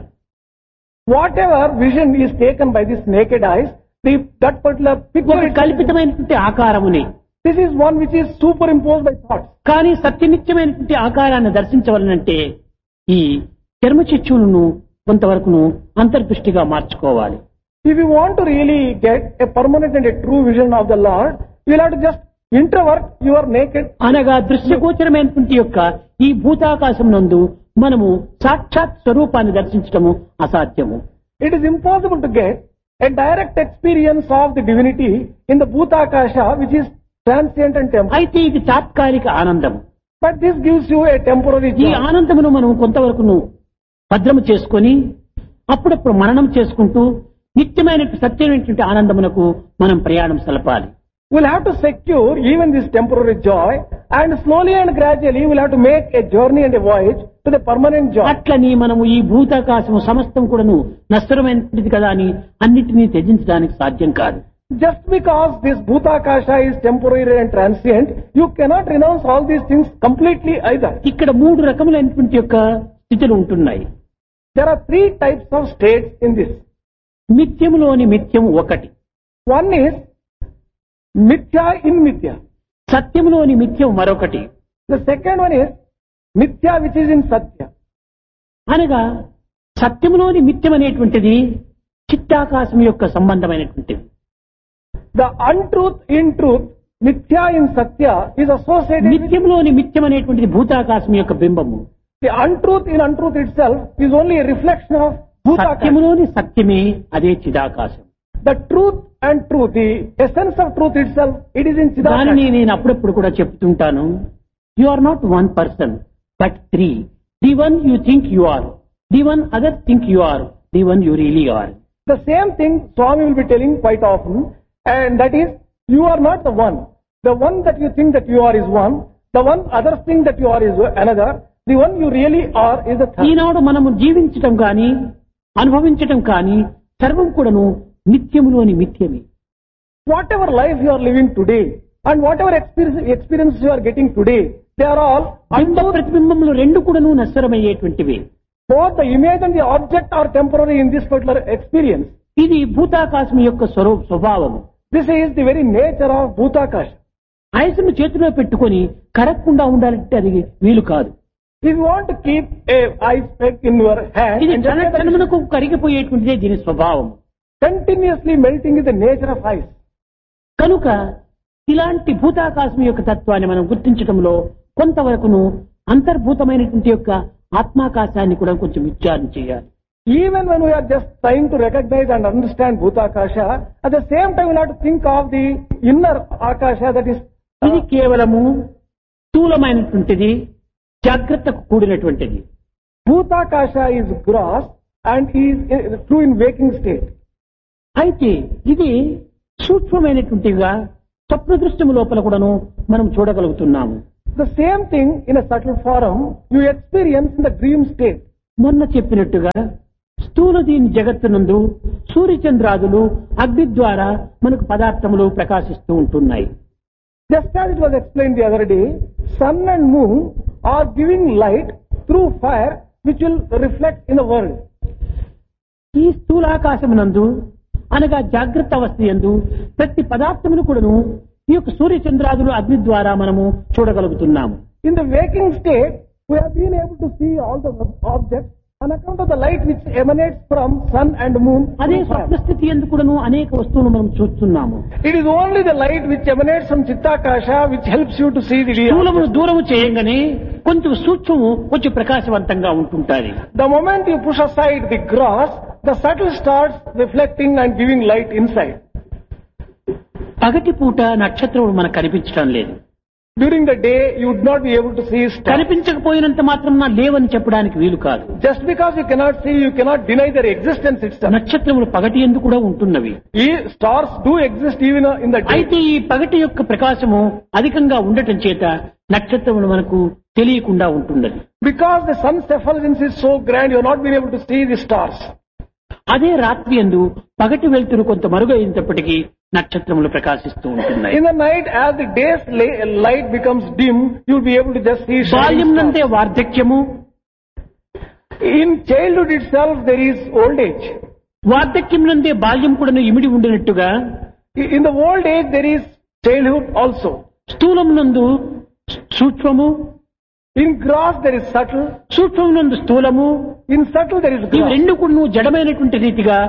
Whatever vision is taken by this naked eyes, the, that particular picture, ఒక is- కల్పితమైనటువంటి ఆకారముని, this is one which is superimposed by thoughts. కానీ సత్యనిత్యమైనటువంటి ఆకారాన్ని దర్శించవలనంటే ఈ చర్మచక్షువులను కొంతవరకును అంతర్దృష్టిగా మార్చుకోవాలి. If you want to really get a permanent and a true vision of the Lord, you will have to just introvert your naked. అనగా దృశ్యగోచరమైనటువంటి యొక్క ఈ భూతాకాశం నందు మనము సాక్షాత్ స్వరూపాన్ని దర్శించటము అసాధ్యము. It is impossible to get a direct experience of the divinity in the Bhutakasha, which is transient and temporary. అయితే ఇది తాత్కాలిక ఆనందం. But this gives you a temporary ఈ joy. ఆనందమును మనం కొంతవరకును భద్రము చేసుకొని అప్పుడప్పుడు మననం చేసుకుంటూ నిత్యమైన సత్యమైనటువంటి ఆనందమునకు మనం ప్రయాణం సలపాలి. We'll have to secure even this temporary joy, and slowly and gradually we'll have to make a journey and a voyage to the permanent joy. అట్లని మనము ఈ భూతాకాశము సమస్తం కూడాను నశ్వరమైనది కదా అని అన్నిటినీ త్యజించడానికి సాధ్యం కాదు. Just because this Bhutakasha is temporary and transient, you cannot renounce all these things completely either. ఇక్కడ మూడు రకములైనటువంటి యొక్క స్థితులు ఉంటున్నాయి. There are three types of states in this. మిథ్యములోని మిథ్యము ఒకటి, One is Mithya in Mithya. సత్యములోని మిథ్యం మరొకటి. The second one is Mithya which is in Satya. అనగా సత్యములోని మిథ్యం అనేటువంటిది చిత్తాకాశం యొక్క సంబంధమైనటువంటిది. The untruth in truth, Mithya in Satya, is associated with మిథ్యంలోని మిథ్యం అనేటువంటిది భూతాకాశం యొక్క బింబము. the untruth in untruth itself is only a reflection of Bhutakasha. సత్యములోని సత్యమే అదే చిదాకాశం. The truth and truth, the essence of truth itself, it is in దానిని Chidakasha. నేను అప్పుడప్పుడు కూడా చెప్తుంటాను. You are not one person but three. The one you think you are, the one other think you are, the one you really are. The same thing Swami will be telling quite often, and that is, you are not the one. The one that you think that you are is one. The one other thing that you are is another. The one you really are is the third. ఈనాడు మనము జీవించటం కానీ అనుభవించటం కానీ సర్వం కూడాను నిత్యములోని మిథ్యమే. Whatever life you are living today, and whatever experience, experiences you are getting today, they are all బింబ untruth. ప్రతిబింబములు రెండు కూడాను నశ్వరమయ్యేటువంటివి. Both the image and the object are temporary in this particular experience. ఇది భూతాకాశం యొక్క స్వరూ స్వభావము. This is the very nature of Bhutakasha. ఐసును చేతిలో పెట్టుకొని కరగకుండా ఉండాలంటే అది వీలు కాదు. If you want to keep a ice pack in your hand, ఇది and క్షణ just క్షణమునకు కరిగిపోయేటువంటిదే దీని స్వభావం. continuously melting is the nature of ice. కనుక ఇలాంటి భూతాకాశం యొక్క తత్వాన్ని మనం గుర్తించడంలో కొంతవరకును అంతర్భూతమైనటువంటి యొక్క ఆత్మాకాశాన్ని కూడా కొంచెం విచారణ చేయాలి. Even when we are just trying to recognize and understand Bhutakasha, at the same time we have to think of the inner Akasha, that is ఇది కేవలము స్థూలమైనటువంటిది, జాగ్రత్తకు కూడినటువంటిది. Bhutakasha is gross and is uh, true in waking state. అయితే ఇది సూక్ష్మమైనటువంటిగా స్వప్న దృశ్యము లోపల కూడాను మనం చూడగలుగుతున్నాము. The same thing in a subtle form you experience in the dream state. మొన్న చెప్పినట్టుగా స్థూల దీని జగత్తునందు సూర్యచంద్రాదులు అగ్ని ద్వారా మనకు పదార్థములు ప్రకాశిస్తూ ఉంటున్నాయి. Just as it was explained the other day, sun and moon are giving light through fire which will reflect in the world. ఈ స్థూలాకాశమునందు అనగా జాగ్రత్త అవస్థ యందు ప్రతి పదార్థమును కూడాను ఈ యొక్క సూర్యచంద్రాదులు అగ్ని ద్వారా మనము చూడగలుగుతున్నాము. In the waking state, we have been able to see all the objects on account of the light which emanates from sun and moon. అదే స్వప్న స్థితి యందు కూడాను అనేక వస్తువులు మనం చూస్తున్నాము. It is only the light which emanates from Chittakasha which helps you to see the real. స్థూలమును దూరము చేయగానే కొంచెం సూక్ష్మము కొంచెం ప్రకాశవంతంగా ఉంటుంటాది. The moment you push aside the gross, the subtle starts reflecting and giving light inside. పగటి పూట నక్షత్రములు మనకు కనిపించడం లేదు. During the day, you would not be able to see stars. కనిపించకపోయినంత మాత్రం నా లేవని చెప్పడానికి వీలు కాదు. Just because you cannot see, you cannot deny their existence itself. నక్షత్రములు పగటి యందు కూడా ఉంటున్నవి. ఈ stars do exist even in the day. అయితే ఈ పగటి యొక్క ప్రకాశము అధికంగా ఉండటం చేత నక్షత్రములు మనకు తెలియకుండా ఉంటున్నది. Because the sun's effulgence is so grand, you are not being able to see the stars. అదే రాత్రి యందు పగటి వెలుతురు కొంత మరుగైనప్పటికీ నక్షత్రములు ప్రకాశిస్తూ ఉంటున్నాయి. In the night, as the day's light becomes dim, you will be able to just see బాల్యం shining నందే stars. వార్ధక్యము, In childhood itself, there is old age. వార్ధక్యం నందే బాల్యం కూడా ఇమిడి ఉండినట్టుగా In the old age, there is childhood also. స్థూలమునందు సూక్ష్మము, In gross, there is subtle. సూక్ష్మమునందు స్థూలము, In subtle, there is ఇవి gross. రెండు కూడా జడమైనటువంటి రీతిగా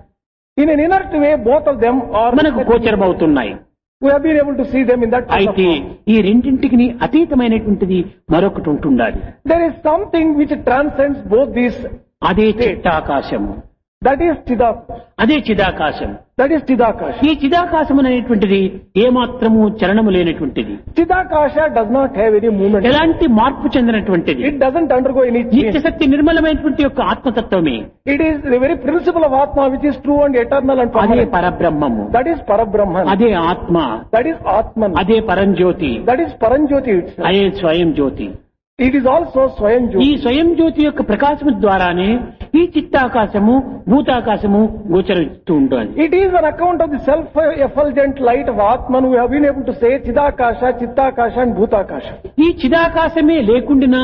In an inert way, both of them are. మనకు గోచరమవుతున్నాయి. We have been able to see them in that. అయితే ఈ రెండింటికి అతీతమైనటువంటిది మరొకటి ఉంటుండాలి. There is something which transcends both these. అదే చిత్తాకాశము. That is Chidakasha. అదే చిదాకాశం. That is Chidakasha. ఈ చిదాకాశం అనేటువంటిది ఏమాత్రము చలనము లేనటువంటిది. Chidakasha does not have any movement. ఎలాంటి మార్పు చెందినటువంటిది. It doesn't undergo any change. నిత్యశక్తి నిర్మలమైనటువంటి యొక్క ఆత్మతత్వమే. It is the very principle of Atma which is true and eternal and అదే permanent. పరబ్రహ్మము. That is Parabrahman. అదే ఆత్మ. That is Atman. అదే పరంజ్యోతి. That is Paranjyoti itself. అదే స్వయం జ్యోతి. It is also Swayam ఈ Jyoti. స్వయం జ్యోతి యొక్క ప్రకాశము ద్వారానే ఈ చిత్తాకాశము భూతాకాశము గోచరిస్తూ ఉంటుంది. It is on account of the self-effulgent light of Atman we have been able to say Chidakasha, Chittakasha and Bhutakasha. ఈ చిదాకాశమే లేకుండినా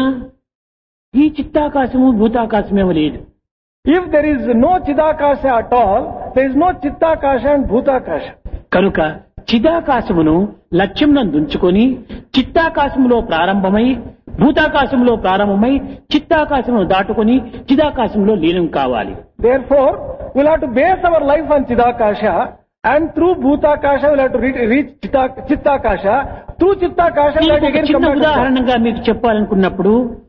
ఈ చిత్తాకాశము భూతాకాశమే లేదు. If there is no Chidakasha at all, there is no Chittakasha and Bhutakasha. కనుక చిదాకాశమును లక్ష్యం నందుంచుకొని చిత్తాకాశములో ప్రారంభమై భూతాకాశంలో ప్రారంభమై చిత్తాకాశమును దాటుకొని చిదాకాశంలో లీనం కావాలి. Therefore, we'll have to base our life on Chidakasha and through Bhutakasha we'll have to re- reach Chitta- Chittakasha. Through Chittakasha we'll have to దీనికి ఒక again చిన్న come back to God. ఉదాహరణగా మీకు చెప్పాలనుకున్నప్పుడు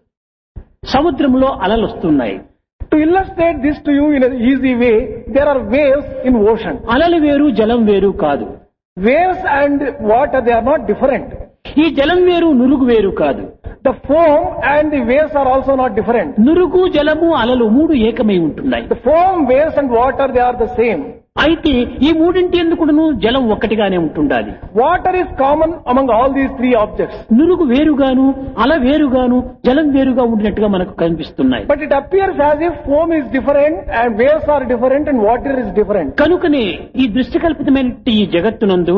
సముద్రంలో అలలు వస్తున్నాయి. To illustrate this to you in an easy way, there are waves in ocean. అలలు వేరు జలం వేరు కాదు. Waves and water, they are not different. ఈ జలం వేరు నురుగు వేరు కాదు. The foam and the waves are also not different. నురుగు జలము అలలు మూడు ఏకమై ఉంటున్నాయి. The foam, waves and water, they are the same. అయితే ఈ మూడింటి ఎందుకును జలం ఒక్కటిగానే ఉంటుండాలి. Water is common among all these three objects. నురుగు వేరుగాను అల వేరుగాను జలం వేరుగా ఉండినట్టుగా మనకు కనిపిస్తున్నాయి. But it appears as if foam is different and waves are different and water is different. కనుకనే ఈ దృష్టికల్పితమైన ఈ జగత్తునందు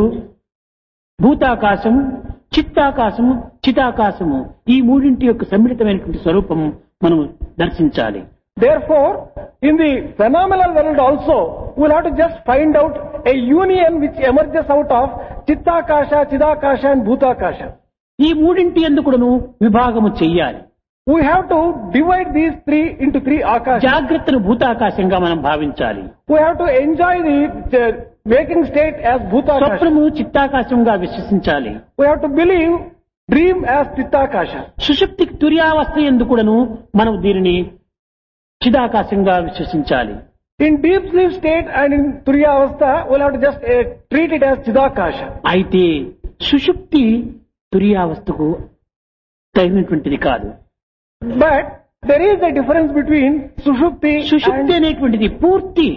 భూతాకాశము చిత్తాకాశము చితాకాశము ఈ మూడింటి యొక్క సమ్మిళితమైనటువంటి స్వరూపము మనం దర్శించాలి. Therefore, in the phenomenal world also, we'll have to just find out a union which emerges out of Chittakasha, Chidakasha and Bhutakasha. ఈ మూడింటి ఎందుకును విభాగము చెయ్యాలి. We have to divide these three into three akashas. జాగ్రత్తను భూతాకాశంగా మనం భావించాలి. We have to enjoy the uh, waking state as Bhutakasha. స్వప్నము చిత్తాకాశంగా విశ్వసించాలి. We have to believe dream as Chittakasha. సుషుప్తికి తుర్యావస్థ ఎందుకును మనం దీనిని చిదాకాశంగా విశ్వసించాలి. In deep sleep state and in Turiya Avastha, we'll have to just uh, treat it as Chidakasha. అయితే సుషుప్తి తుర్యావస్థకు తగినటువంటిది కాదు. But there is a difference between Sushupti సుషుప్తి and అనేటువంటిది పూర్తి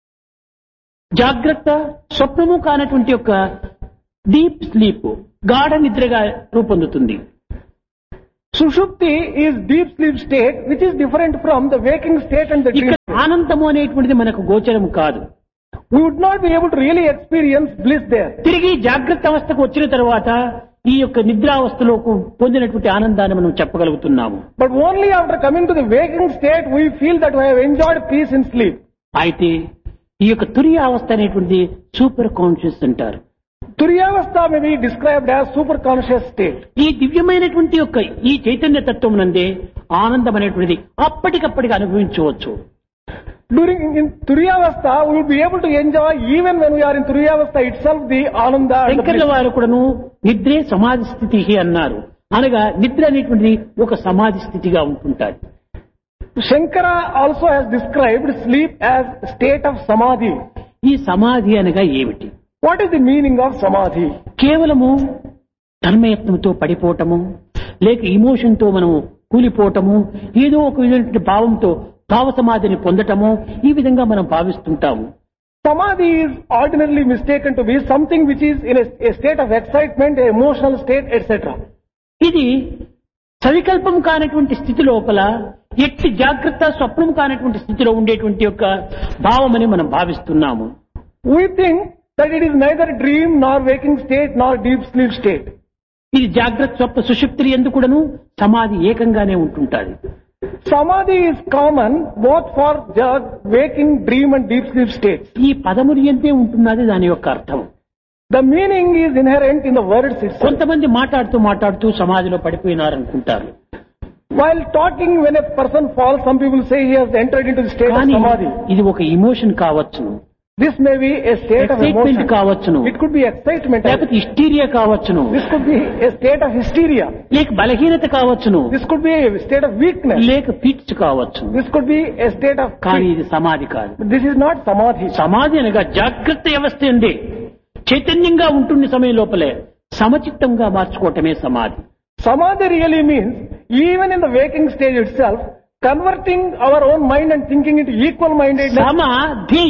జాగ్రత్త స్వప్నము కానటువంటి యొక్క డీప్ స్లీప్ గాఢ నిద్రగా రూపొందుతుంది. Sushupti is deep sleep state, which is different from the waking state and the dream ఇక్కడ state. ఆనందము అనేటువంటిది మనకు గోచరం కాదు. We would not be able to really experience bliss there. తిరిగి జాగ్రత్త అవస్థకు వచ్చిన తర్వాత ఈ యొక్క నిద్రావస్థలో పొందినటువంటి ఆనందాన్ని మనం చెప్పగలుగుతున్నాము. But only after coming to the waking state, we feel that we have enjoyed peace in sleep. అయితే ఈ యొక్క తురియ అవస్థ అనేటువంటిది సూపర్ కాన్షియస్ అంటారు. Turyavastha may be described as superconscious state. ఈ దివ్యమైనటువంటి యొక్క ఈ చైతన్య తత్వం నందే ఆనందం అనేటువంటిది అప్పటికప్పటికి అనుభవించవచ్చు. During in Turyavastha, we will be able to enjoy even when we are in Turyavastha itself the Ananda and the శంకర్ల bliss. వారు కూడాను నిద్రే సమాధి స్థితి అన్నారు. అనగా నిద్ర అనేటువంటిది ఒక సమాధి స్థితిగా ఉంటుంటారు. Shankara also has described sleep as state of samadhi. ఈ సమాధి అనగా ఏమిటి? What is the meaning of samadhi? కేవలము తన్మయత్నంతో పడిపోవటము, లేక ఇమోషన్ తో మనము కూలిపోవటము, ఏదో ఒక విధమైనటువంటి భావంతో భావ సమాధిని పొందటము, ఈ విధంగా మనం భావిస్తుంటాము. Samadhi is ordinarily mistaken to be something which is in a, a state of excitement, a emotional state, et cetera. ఇది సవికల్పం కానటువంటి స్థితి లోపల ఎట్టి జాగ్రత్త స్వప్నం కానటువంటి స్థితిలో ఉండేటువంటి యొక్క భావమని మనం భావిస్తున్నాము. We think that it is neither dream nor waking state nor deep sleep state. ఇది జాగ్రత్త స్వప్న సుషుప్తి ఎందుకు కూడాను సమాధి ఏకంగానే ఉంటుంటాది. Samadhi is common both for jag, waking, dream and deep sleep states. ఈ పదములు ఎంతే ఉంటున్నది దాని యొక్క అర్థం. The meaning is inherent in the words itself. కొంతమంది మాట్లాడుతూ మాట్లాడుతూ సమాధిలో పడిపోయినారనుకుంటారు. While talking, when a person falls, some people say he has entered into the state of కానీ samadhi. ఇది ఒక ఇమోషన్ కావచ్చును, This may be a state of excitement emotion. కావచ్చును, It could be excitement. లేకపోతే హిస్టీరియా కావచ్చును, This could be a state of hysteria. లేక బలహీనత కావచ్చును, This could be a state of weakness. లేక పిచ్ కావచ్చును. This could be a state of కానీ peace. ఇది సమాధి కాదు. But this is not samadhi. సమాధి అనగా జాగ్రత్త వ్యవస్థ ఉంది, చైతన్యంగా ఉంటున్న సమయం లోపలే సమచిత్తంగా మార్చుకోవటమే సమాధి. Samadhi really means, even in the waking stage itself, converting our own mind and thinking into equal mindedness. సమాధి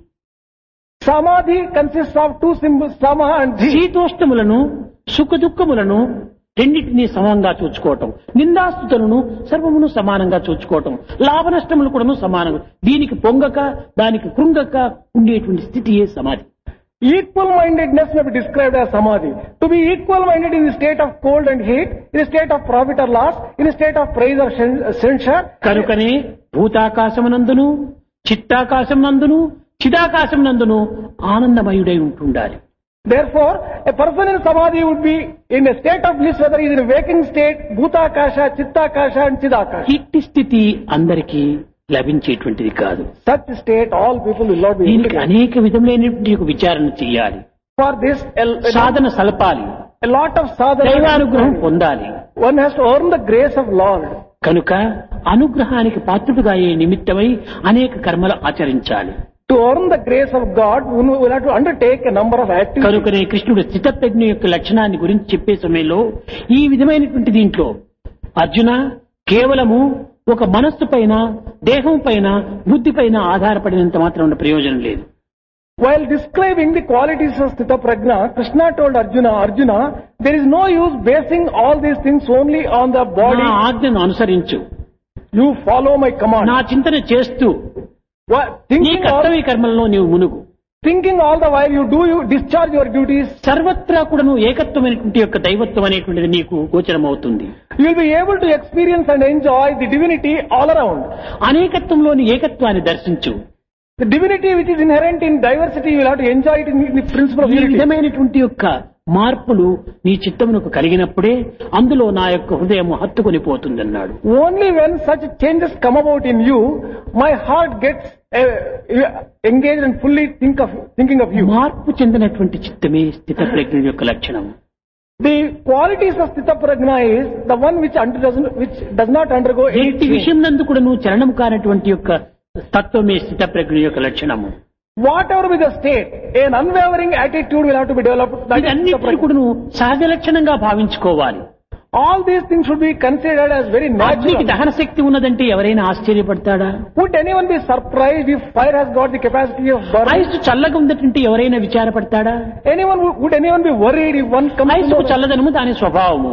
Samadhi consists of two symbols, sama and dhi. శీతోష్ణములను సుఖ దుఃఖములను రెండింటినీ సమంగా చూచుకోవటం, నిందాస్తుతులను సర్వమును సమానంగా చూచుకోవటం, లాభ నష్టములు కూడాను సమానంగా, దీనికి పొంగక దానికి కృంగక ఉండేటువంటి స్థితియే సమాధి. Equal mindedness may be described as samadhi. To be equal minded in the state of cold and heat, in a state of profit or loss, in a state of praise or censure. కనుకనే భూతాకాశమునందును చిత్తాకాశమునందును చిదాకాశమునందును ఆనందమయుడై ఉంటుండాలి. Therefore, a person in samadhi would be in a state of bliss, whether he is in a waking state, bhutakasha, chittakasha and chidakasha. ఇట్టి స్థితి అందరికీ లభించేటువంటిది కాదు. Such state all people will not be able దీనికి to get. అనేక విధములైనటువంటి ఒక విచారణ చేయాలి, For this, a, a, Sadhana సలపాలి, a lot of sadhana. దైవానుగ్రహం పొందాలి. One has to earn the grace of Lord. కనుక అనుగ్రహానికి పాత్రుడుగా అయ్యే నిమిత్తమై అనేక కర్మలు ఆచరించాలి. To earn the grace of God, one will have to undertake a number of activities. కనుకనే కృష్ణుడు స్థితప్రజ్ఞ యొక్క లక్షణాన్ని గురించి చెప్పే సమయంలో ఈ విధమైనటువంటి దీంట్లో అర్జున కేవలము ఒక మనస్సు పైన దేహం పైన బుద్ధి పైన ఆధారపడినంత మాత్రం ఉన్న ప్రయోజనం లేదు. While describing the qualities of Sthita Prajna, Krishna told Arjuna, Arjuna, there is no use basing all these things only on the నా body. ఆజ్ఞను అనుసరించు, You follow my command. నా చింతన చేస్తూ What, నీ thinking, all, కర్తవ్య కర్మల్లో నీవు మునుగు. thinking all the while you do, you discharge your duties. సర్వత్రా కూడాను ఏకత్వమైనటువంటి యొక్క దైవత్వం అనేటువంటిది నీకు గోచరమవుతుంది. You will be able to experience and enjoy the divinity all around. అనేకత్వంలోని ఏకత్వాన్ని దర్శించు. The divinity which is inherent in diversity, you will have to enjoy it in the principle of ఈ unity. విధమైనటువంటి యొక్క మార్పులు నీ చిత్తమునకు కలిగినప్పుడే అందులో నా యొక్క హృదయము హత్తుకొని పోతుందన్నాడు. Only when such changes come about in you, my heart gets uh, engaged and fully think of thinking of you. మార్పు చెందినటువంటి చిత్తమే స్థిత ప్రజ్ఞ యొక్క లక్షణం. The qualities of Sthita Prajna is the one which, under, doesn't, which does not undergo any ఎట్టి change. విషయం నందు కూడా నువ్వు చలనం కానటువంటి యొక్క తత్వమే స్థిత ప్రజ్ఞ యొక్క లక్షణము. Whatever be the state, an unwavering attitude will have to be developed. That is Sthita ఇదన్నిటిని Prajna. కూడా నువ్వు సహజ లక్షణంగా భావించుకోవాలి. All these things should be considered as very అగ్నికి natural. దహన శక్తి ఉన్నదంటే ఎవరైనా ఆశ్చర్యపడతాడా? Would anyone be surprised if fire has got the capacity of burning? Ice చల్లగా ఉందంటే ఎవరైనా విచారపడతాడా? Anyone would, would anyone be worried if one comes to ఐసుకు know that చల్లదనము దాని స్వభావము.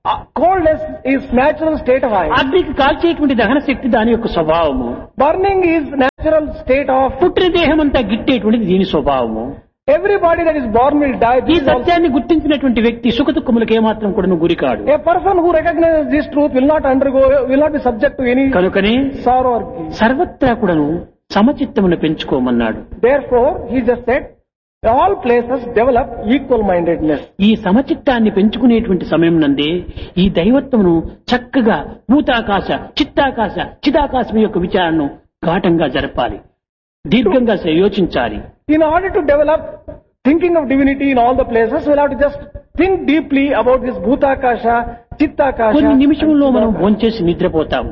Uh, coldness is natural state of ice. అగ్నికి కాల్చేటువంటి దహన శక్తి దాని యొక్క స్వభావము. Burning is natural state of. పుట్టిన దేహం అంతా గిట్టేటువంటిది దీని స్వభావము. Everybody that is born will die. ఈ సత్యాన్ని గుర్తించినటువంటి వ్యక్తి సుఖ దుఃఖములకు ఏమాత్రం కూడా గురికాడు. A person who recognizes this truth will not undergo, will not be subject to any కనుకనే sorrow or grief. సర్వత్రా కూడాను సమచిత్తమును పెంచుకోమన్నాడు. Therefore, he just said, all places develop equal mindedness. ఈ సమచిత్తాన్ని పెంచుకునేటువంటి సమయం నందే ఈ దైవత్వమును చక్కగా భూతాకాశ చిత్తాకాశ చిదాకాశం యొక్క విచారణను ఘాటంగా జరపాలి, దీర్ఘంగా యోచించాలి. In order to develop thinking of divinity in all the places, we'll have to just think deeply about this bhutakasha, chittakasha. కొన్ని నిమిషంలో మనం భోంచేసి నిద్రపోతాము.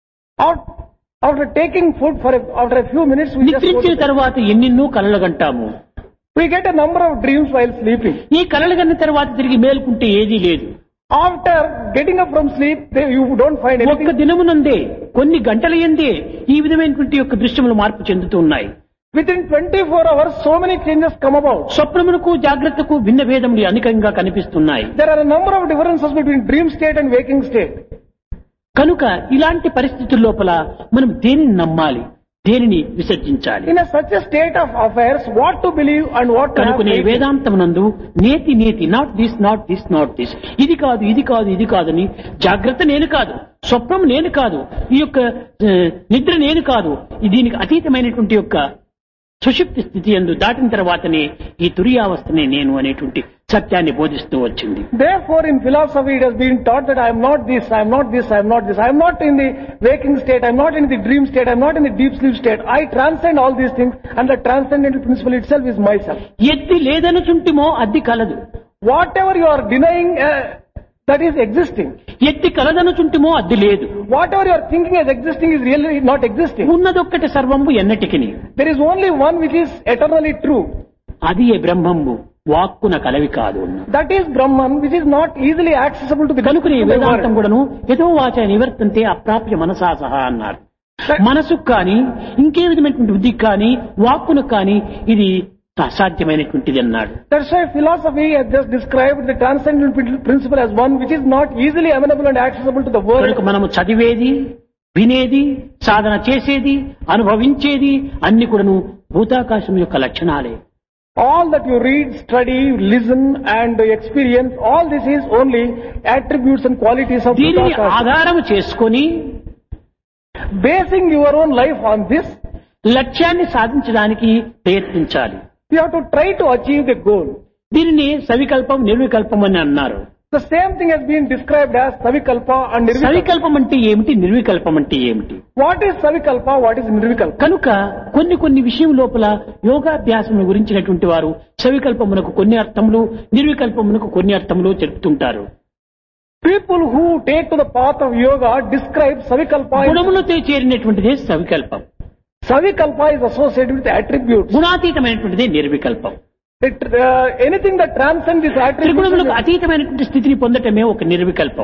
After taking food for a, after a few minutes, we just నిద్రించిన తర్వాత ఎన్నెన్నో కలలుగంటాము. We get a number of dreams while sleeping. ఈ కలలుగన్న తర్వాత తిరిగి మేలుకుంటే ఏదీ లేదు. After getting up from sleep, they, you don't find anything. ఒక్క దినమునందే కొన్ని గంటల యందే ఈ విధమైనటువంటి యొక్క దృశ్యములు మార్పు చెందుతూ ఉన్నాయి. Within twenty-four hours, so many changes come about. స్వప్నమునకు జాగ్రత్తకు భిన్న భేదములు అనేకంగా కనిపిస్తున్నాయి. There are a number of differences between dream state and waking state. కనుక ఇలాంటి పరిస్థితుల లోపల మనం దేనిని నమ్మాలి, దేనిని విసర్జించాలి? In a such a state of affairs, what to believe and what to have కనుకనే faith in. వేదాంతమునందు నేతి నేతి not this not this not this, ఇది కాదు ఇది కాదు ఇది కాదని, జాగ్రత్త నేను కాదు, స్వప్నం నేను కాదు, ఈ యొక్క నిద్ర నేను కాదు, దీనికి అతీతమైనటువంటి యొక్క సుషుప్తి స్థితి యందు దాటిన తర్వాతనే ఈ తురియావస్థనే నేను అనేటువంటి సత్యాన్ని బోధిస్తూ వచ్చింది. Therefore, in philosophy, it has been taught that I am not this, I am not this, I am not this. I am not in the waking state, I am not in the dream state, I am not in the deep sleep state. I transcend all these things, and the transcendental principle itself is myself. ఎత్తి లేదనుచుంటిమో అద్ది కలదు. Whatever you are denying, uh, that is existing. ఎత్తి కలదనుచుంటిమో అద్ది లేదు. Whatever you are thinking as existing is really not existing. ఉన్నదొక్కటి సర్వంబు ఎన్నటికిని. There is only one which is eternally true. అది ఏ బ్రహ్మంబు వాక్కున కలవి కాదు. That is Brahman, which is not easily accessible to the కనుకనే to the Vedantam world. కూడాను యతో వాచ నివర్తంతే అప్రాప్య మనసా సహా అన్నారు. మనసుకు కానీ ఇంకే విధమైనటువంటి బుద్ధికి కానీ వాక్కును కానీ ఇది అసాధ్యమైనటువంటిది అన్నాడు. That's why philosophy has just described the transcendental principle as one which is not easily amenable and accessible to the world. కనుక మనము చదివేది, వినేది, సాధన చేసేది, అనుభవించేది అన్ని కూడాను భూతాకాశం యొక్క లక్షణాలే. All that you read, study, listen and experience, all this is only attributes and qualities of దీనిని Bhutakasha. ఆధారం చేసుకొని Basing your own life on this, లక్ష్యాన్ని సాధించడానికి ప్రయత్నించాలి. you have to try to achieve the goal. దీనిని సవికల్పం నిర్వికల్పం అని అన్నారు. The same thing has been described as Savikalpa and Nirvikalpa. సవికల్పం అంటే ఏమిటి, నిర్వికల్పం అంటే ఏమిటి? What is Savikalpa? What is Nirvikalpa? కనుక కొన్ని కొన్ని విషయం లోపల యోగాభ్యాసం గురించినటువంటి వారు సవికల్పమునకు కొన్ని అర్థములు, నిర్వికల్పమునకు కొన్ని అర్థములు చెప్తుంటారు. People who take to the path of yoga describe Savikalpa. గుణములతో చేరినటువంటిదే సవికల్పం. Savikalpa is associated with attributes. గుణాతీతమైనటువంటిదే నిర్వికల్పం. It, uh, anything that transcends this attribute. త్రిగుణములకు అతీతమైనటువంటి స్థితిని పొందటమే ఒక నిర్వికల్పం.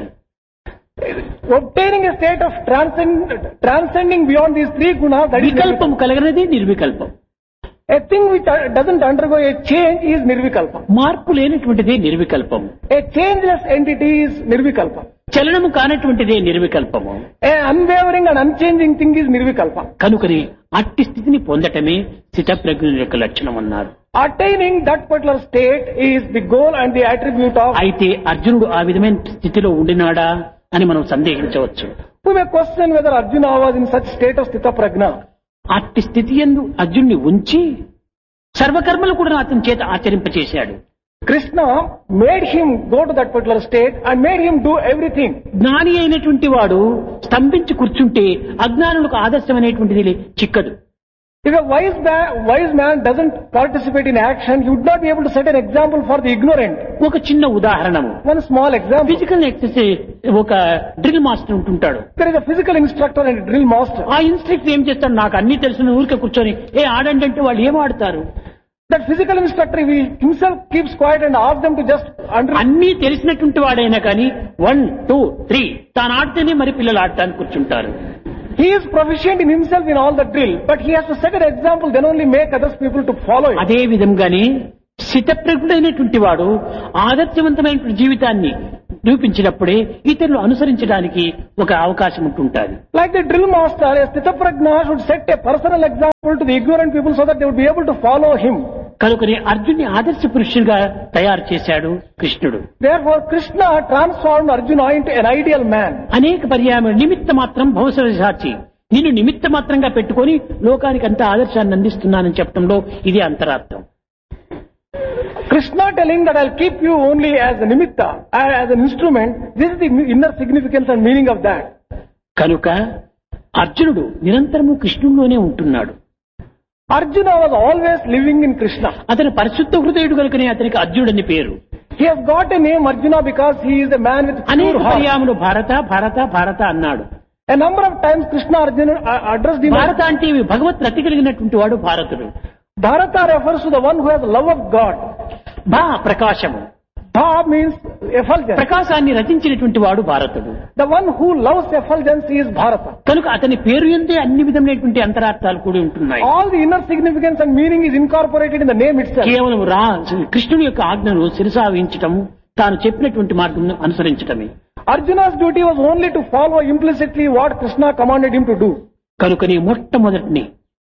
Obtaining a state of transcend, transcending beyond these three gunas, that is వికల్పం కలగనదే నిర్వికల్పం. a thing which uh, doesn't undergo a change is Nirvikalpa. మార్పు లేనటువంటిదే నిర్వికల్పం. A changeless entity is Nirvikalpa. చలనము కానటువంటిదే నిర్వికల్పము. A unwavering and unchanging thing is Nirvikalpa. కనుకని అట్టి స్థితిని పొందటమే స్థితప్రజ్ఞుల యొక్క లక్షణం అన్నారు. Attaining that particular state is the goal and the attribute of. అయితే అర్జునుడు ఆ విధమైన స్థితిలో ఉండినాడా అని మనం సందేహించవచ్చు. We may question whether Arjuna was in such state of Sthita Prajna. అట్టి స్థితి యందు అర్జునుని ఉంచి సర్వకర్మలు కూడా అతని చేత ఆచరింపచేశాడు. Krishna made him go to that particular state and made him do everything. జ్ఞాని అయినటువంటి వాడు స్తంభించి కూర్చుంటే అజ్ఞానులకు ఆదర్శమైనటువంటిది చిక్కదు. If a wise man, wise man doesn't participate in action, he would not be able to set an example for the ignorant. ఒక చిన్న ఉదాహరణము, One small example. Physical exercise ఒక drill master ఉంటుంటాడు. There is a physical instructor and a drill master. ఆ instructor ఏం చేస్తాడు, నాకు అన్ని తెలిసిన ఊరికే కూర్చొని ఏ ఆడండి అంటే వాళ్ళు ఏం ఆడతారు? That physical instructor, he himself keeps quiet and asks them to just under. అన్ని తెలిసినటువంటి వాడైనా కానీ వన్ టూ త్రీ తాను ఆడితేనే మరి పిల్లలు ఆడటానికి కూర్చుంటారు. He is proficient in himself in all the drill, but he has to set an example, then only make others people to follow it. అదే విధంగానే స్థితప్రజ్ఞుడైనటువంటి వాడు ఆదర్శవంతమైనటువంటి జీవితాన్ని నిరూపించినప్పుడే ఇతరులు అనుసరించడానికి ఒక అవకాశం ఉంటుంటుంది. Like the drill master, a Sthitaprajna should set a personal example to the ignorant people so that they would be able to follow him. కనుకనే అర్జున్ని ఆదర్శ పురుషుడిగా తయారు చేశాడు కృష్ణుడు. Therefore, Krishna transformed Arjuna into an ideal man. అనేక పర్యాయం నిమిత్త మాత్రం భవిష్యత్ సాక్షి నిన్ను నిమిత్త మాత్రంగా పెట్టుకొని లోకానికి అంత ఆదర్శాన్ని అందిస్తున్నానని చెప్పడంలో ఇది అంతరార్థం. Krishna telling that I'll keep you only as a nimitta, as an instrument, this is the inner significance and meaning of that. కనుక అర్జునుడు నిరంతరము కృష్ణుడిలోనే ఉంటున్నాడు. Arjuna was always living in Krishna. అతను పరిశుద్ధ హృదయుడు కనుకనే అతనికి అర్జునుడు అని పేరు. He has got a name Arjuna because he is a man with అనేక pure heart. పర్యాయములు భారత భారత భారత అన్నాడు. A number of times Krishna Arjuna uh, addressed him. భారత అంటే ఇవి భగవత్ రతి కలిగినటువంటి వాడు భారతుడు. Bharata refers to the one who has love of God. భా ప్రకాశము. Bha means effulgence. ప్రకాశాన్ని రచించినటువంటి వాడు భారతుడు. The one who loves effulgence is Bharata. కనుక అతని పేరు ఎందే అన్ని విధమైనటువంటి అంతరార్థాలు కూడి ఉంటున్నాయి. All the inner significance and meaning is incorporated in the name itself. కేవలం రా కృష్ణుడి యొక్క ఆజ్ఞను శిరసావించటము తాను చెప్పినటువంటి మార్గం అనుసరించటమే. Arjuna's duty was only to follow implicitly what Krishna commanded him to do. కనుకని మొట్టమొదటిని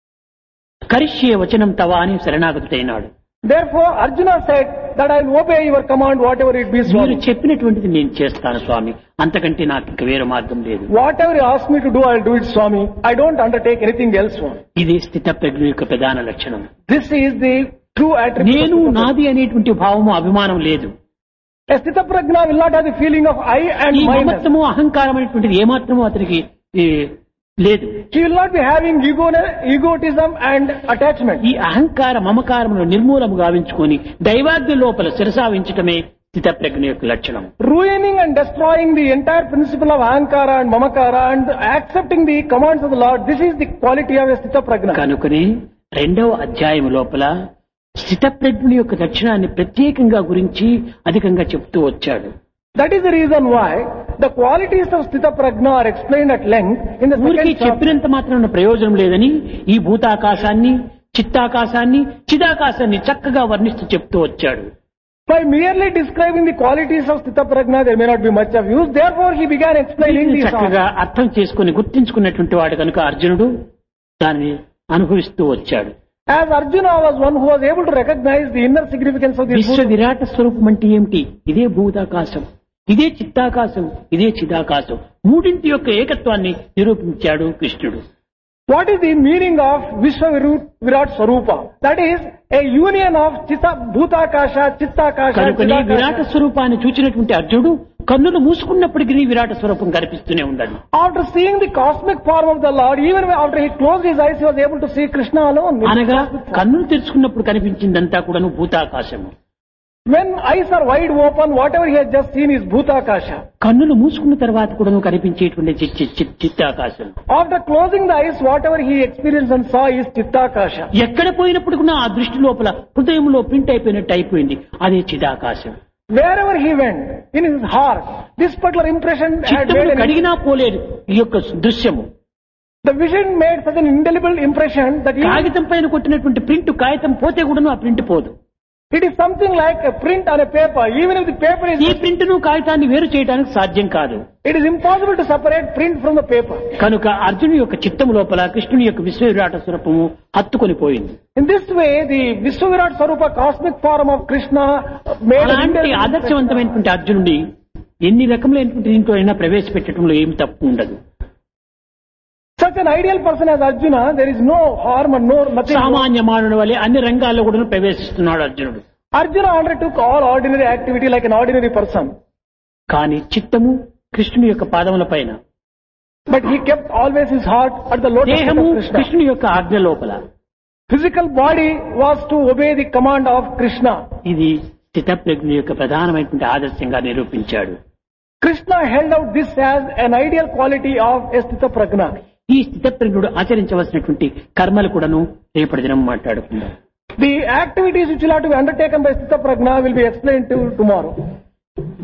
కరిష్యే వచనం తవా అని శరణాగతుడైనాడు. Therefore, Arjuna said that I will obey your command whatever it be. మీరు Swami. చెప్పినటువంటిది నేను చేస్తాను స్వామి, అంతకంటే నాకు ఇంక వేరే మార్గం లేదు. Whatever you ask me to do, I will do it, Swami. I don't undertake anything else, Swami. ఇది స్థిత ప్రజ్ఞ యొక్క ప్రధాన లక్షణం. This is the true attribute. నేను of Sthita నాది అనేటువంటి భావము అభిమానం లేదు. Prajna. A Sthita Prajna will not have the feeling of I and ఈ mine. మమత్వము అహంకారం అనేటువంటిది ఏమాత్రము అతనికి ఏ, లేదు. He will not be having ego, egotism and attachment. ఈ అహంకార మమకారమును నిర్మూలము గావించుకొని దైవాజ్ఞ లోపల శిరసావించటమే స్థిత ప్రజ్ఞ యొక్క లక్షణం. Ruining and destroying the entire principle of Ahankara and Mamakara and accepting the commands of the Lord, this is the quality of a Sthita Prajna. కనుకనే రెండవ అధ్యాయం లోపల స్థిత ప్రజ్ఞ యొక్క లక్షణాన్ని ప్రత్యేకంగా గురించి అధికంగా చెప్తూ వచ్చాడు. That is the reason why the qualities of Sthita Prajna are explained at length in the ఊరికి second chapter. చెప్పినంత మాత్రం ప్రయోజనం లేదని ఈ భూతాకాశాన్ని చిత్తాకాశాన్ని చిదాకాశాన్ని చక్కగా వర్ణిస్తూ చెప్తూ వచ్చాడు. By merely describing the qualities of Sthita Prajna, there may not be much of use. Therefore, he began explaining దీన్ని these. చక్కగా అర్థం చేసుకుని గుర్తించుకున్నటువంటి వాడు కనుక అర్జునుడు దాన్ని అనుభవిస్తూ వచ్చాడు. As Arjuna was one who was able to recognize the inner significance of this విశ్వ book. విరాట స్వరూపం అంటే ఏమిటి? ఇదే భూతాకాశం, ఇదే చిత్తాకాశం, ఇదే చిదాకాశం, మూడింటి యొక్క ఏకత్వాన్ని నిరూపించాడు కృష్ణుడు. What is the meaning of Vishwa Virat Swarupa? That is a union of Chitta, Bhutakasha, Chittakasha, కనుకని విరాట Chidakasha. స్వరూపాన్ని చూచినటువంటి అర్జునుడు కన్నులు మూసుకున్నప్పటికీ విరాట స్వరూపం కనిపిస్తూనే ఉండదు. After seeing the cosmic form of the Lord, even after he closed his eyes, he was able to see Krishna alone. అనగా కన్నులు తెరుచుకున్నప్పుడు కనిపించిందంతా కూడాను భూతాకాశము. When eyes are wide open, whatever he has just seen is Bhutakasha. కన్నులు మూసుకున్న తర్వాత కూడాను కనిపించేటువంటి చి- చి- చి- చిత్తాకాశం. After closing the eyes, whatever he experienced and saw is Chittakasha. ఎక్కడ పోయినప్పుడు కూడా ఆ దృష్టి లోపల హృదయంలో ప్రింట్ అయిపోయినట్టు అయిపోయింది, అదే చిదాకాశం. Wherever he went, in his heart, this particular impression had చిత్తమును made an, కడిగినా పోలేదు ఈ యొక్క దృశ్యము. the vision made such an indelible impression that he, కాగితం పైన కొట్టినటువంటి ప్రింట్ కాగితం పోతే కూడాను ఆ ప్రింట్ పోదు. it is something like a print on a paper. Even if the paper is, ఈ ప్రింట్ ను కాగితాన్ని వేరు చేయడానికి సాధ్యం కాదు. it is impossible to separate print from the paper. కనుక అర్జునుడి యొక్క చిత్తము లోపల కృష్ణుని యొక్క విశ్వ విరాట స్వరూపము హత్తుకొని పోయింది. In this way, the Vishwavirat Swarupa cosmic form of Krishna made an అలాంటి indelible impression. ఆదర్శవంతమైనటువంటి అర్జునుడి ఎన్ని రకములైనటువంటి దీంట్లో అయినా ప్రవేశపెట్టడంలో ఏమి తప్పు ఉండదు. Such an ideal person as Arjuna, there is no harm and no nothing. సామాన్య మానవుని వలె అన్ని రంగాల్లో కూడా ప్రవేశిస్తున్నాడు అర్జునుడు. Arjuna undertook all ordinary activity like an ordinary person. కానీ చిత్తము కృష్ణుని యొక్క పాదముల పైన, But he kept always his heart at the lotus feet దేహము of Krishna. కృష్ణుని యొక్క ఆజ్ఞ లోపల. Physical body was to obey the command of Krishna. ఇది స్థితప్రజ్ఞ యొక్క ప్రధానమైనటువంటి ఆదర్శంగా నిరూపించాడు. Krishna held out this as an ideal quality of a Sthita Prajna. ఈ స్థితప్రజ్ఞుడు ఆచరించవలసినటువంటి కర్మలు కూడాను రేపటి దినం మాట్లాడుకుందాం. The activities which will have to be undertaken by Sthita Prajna will be explained to tomorrow.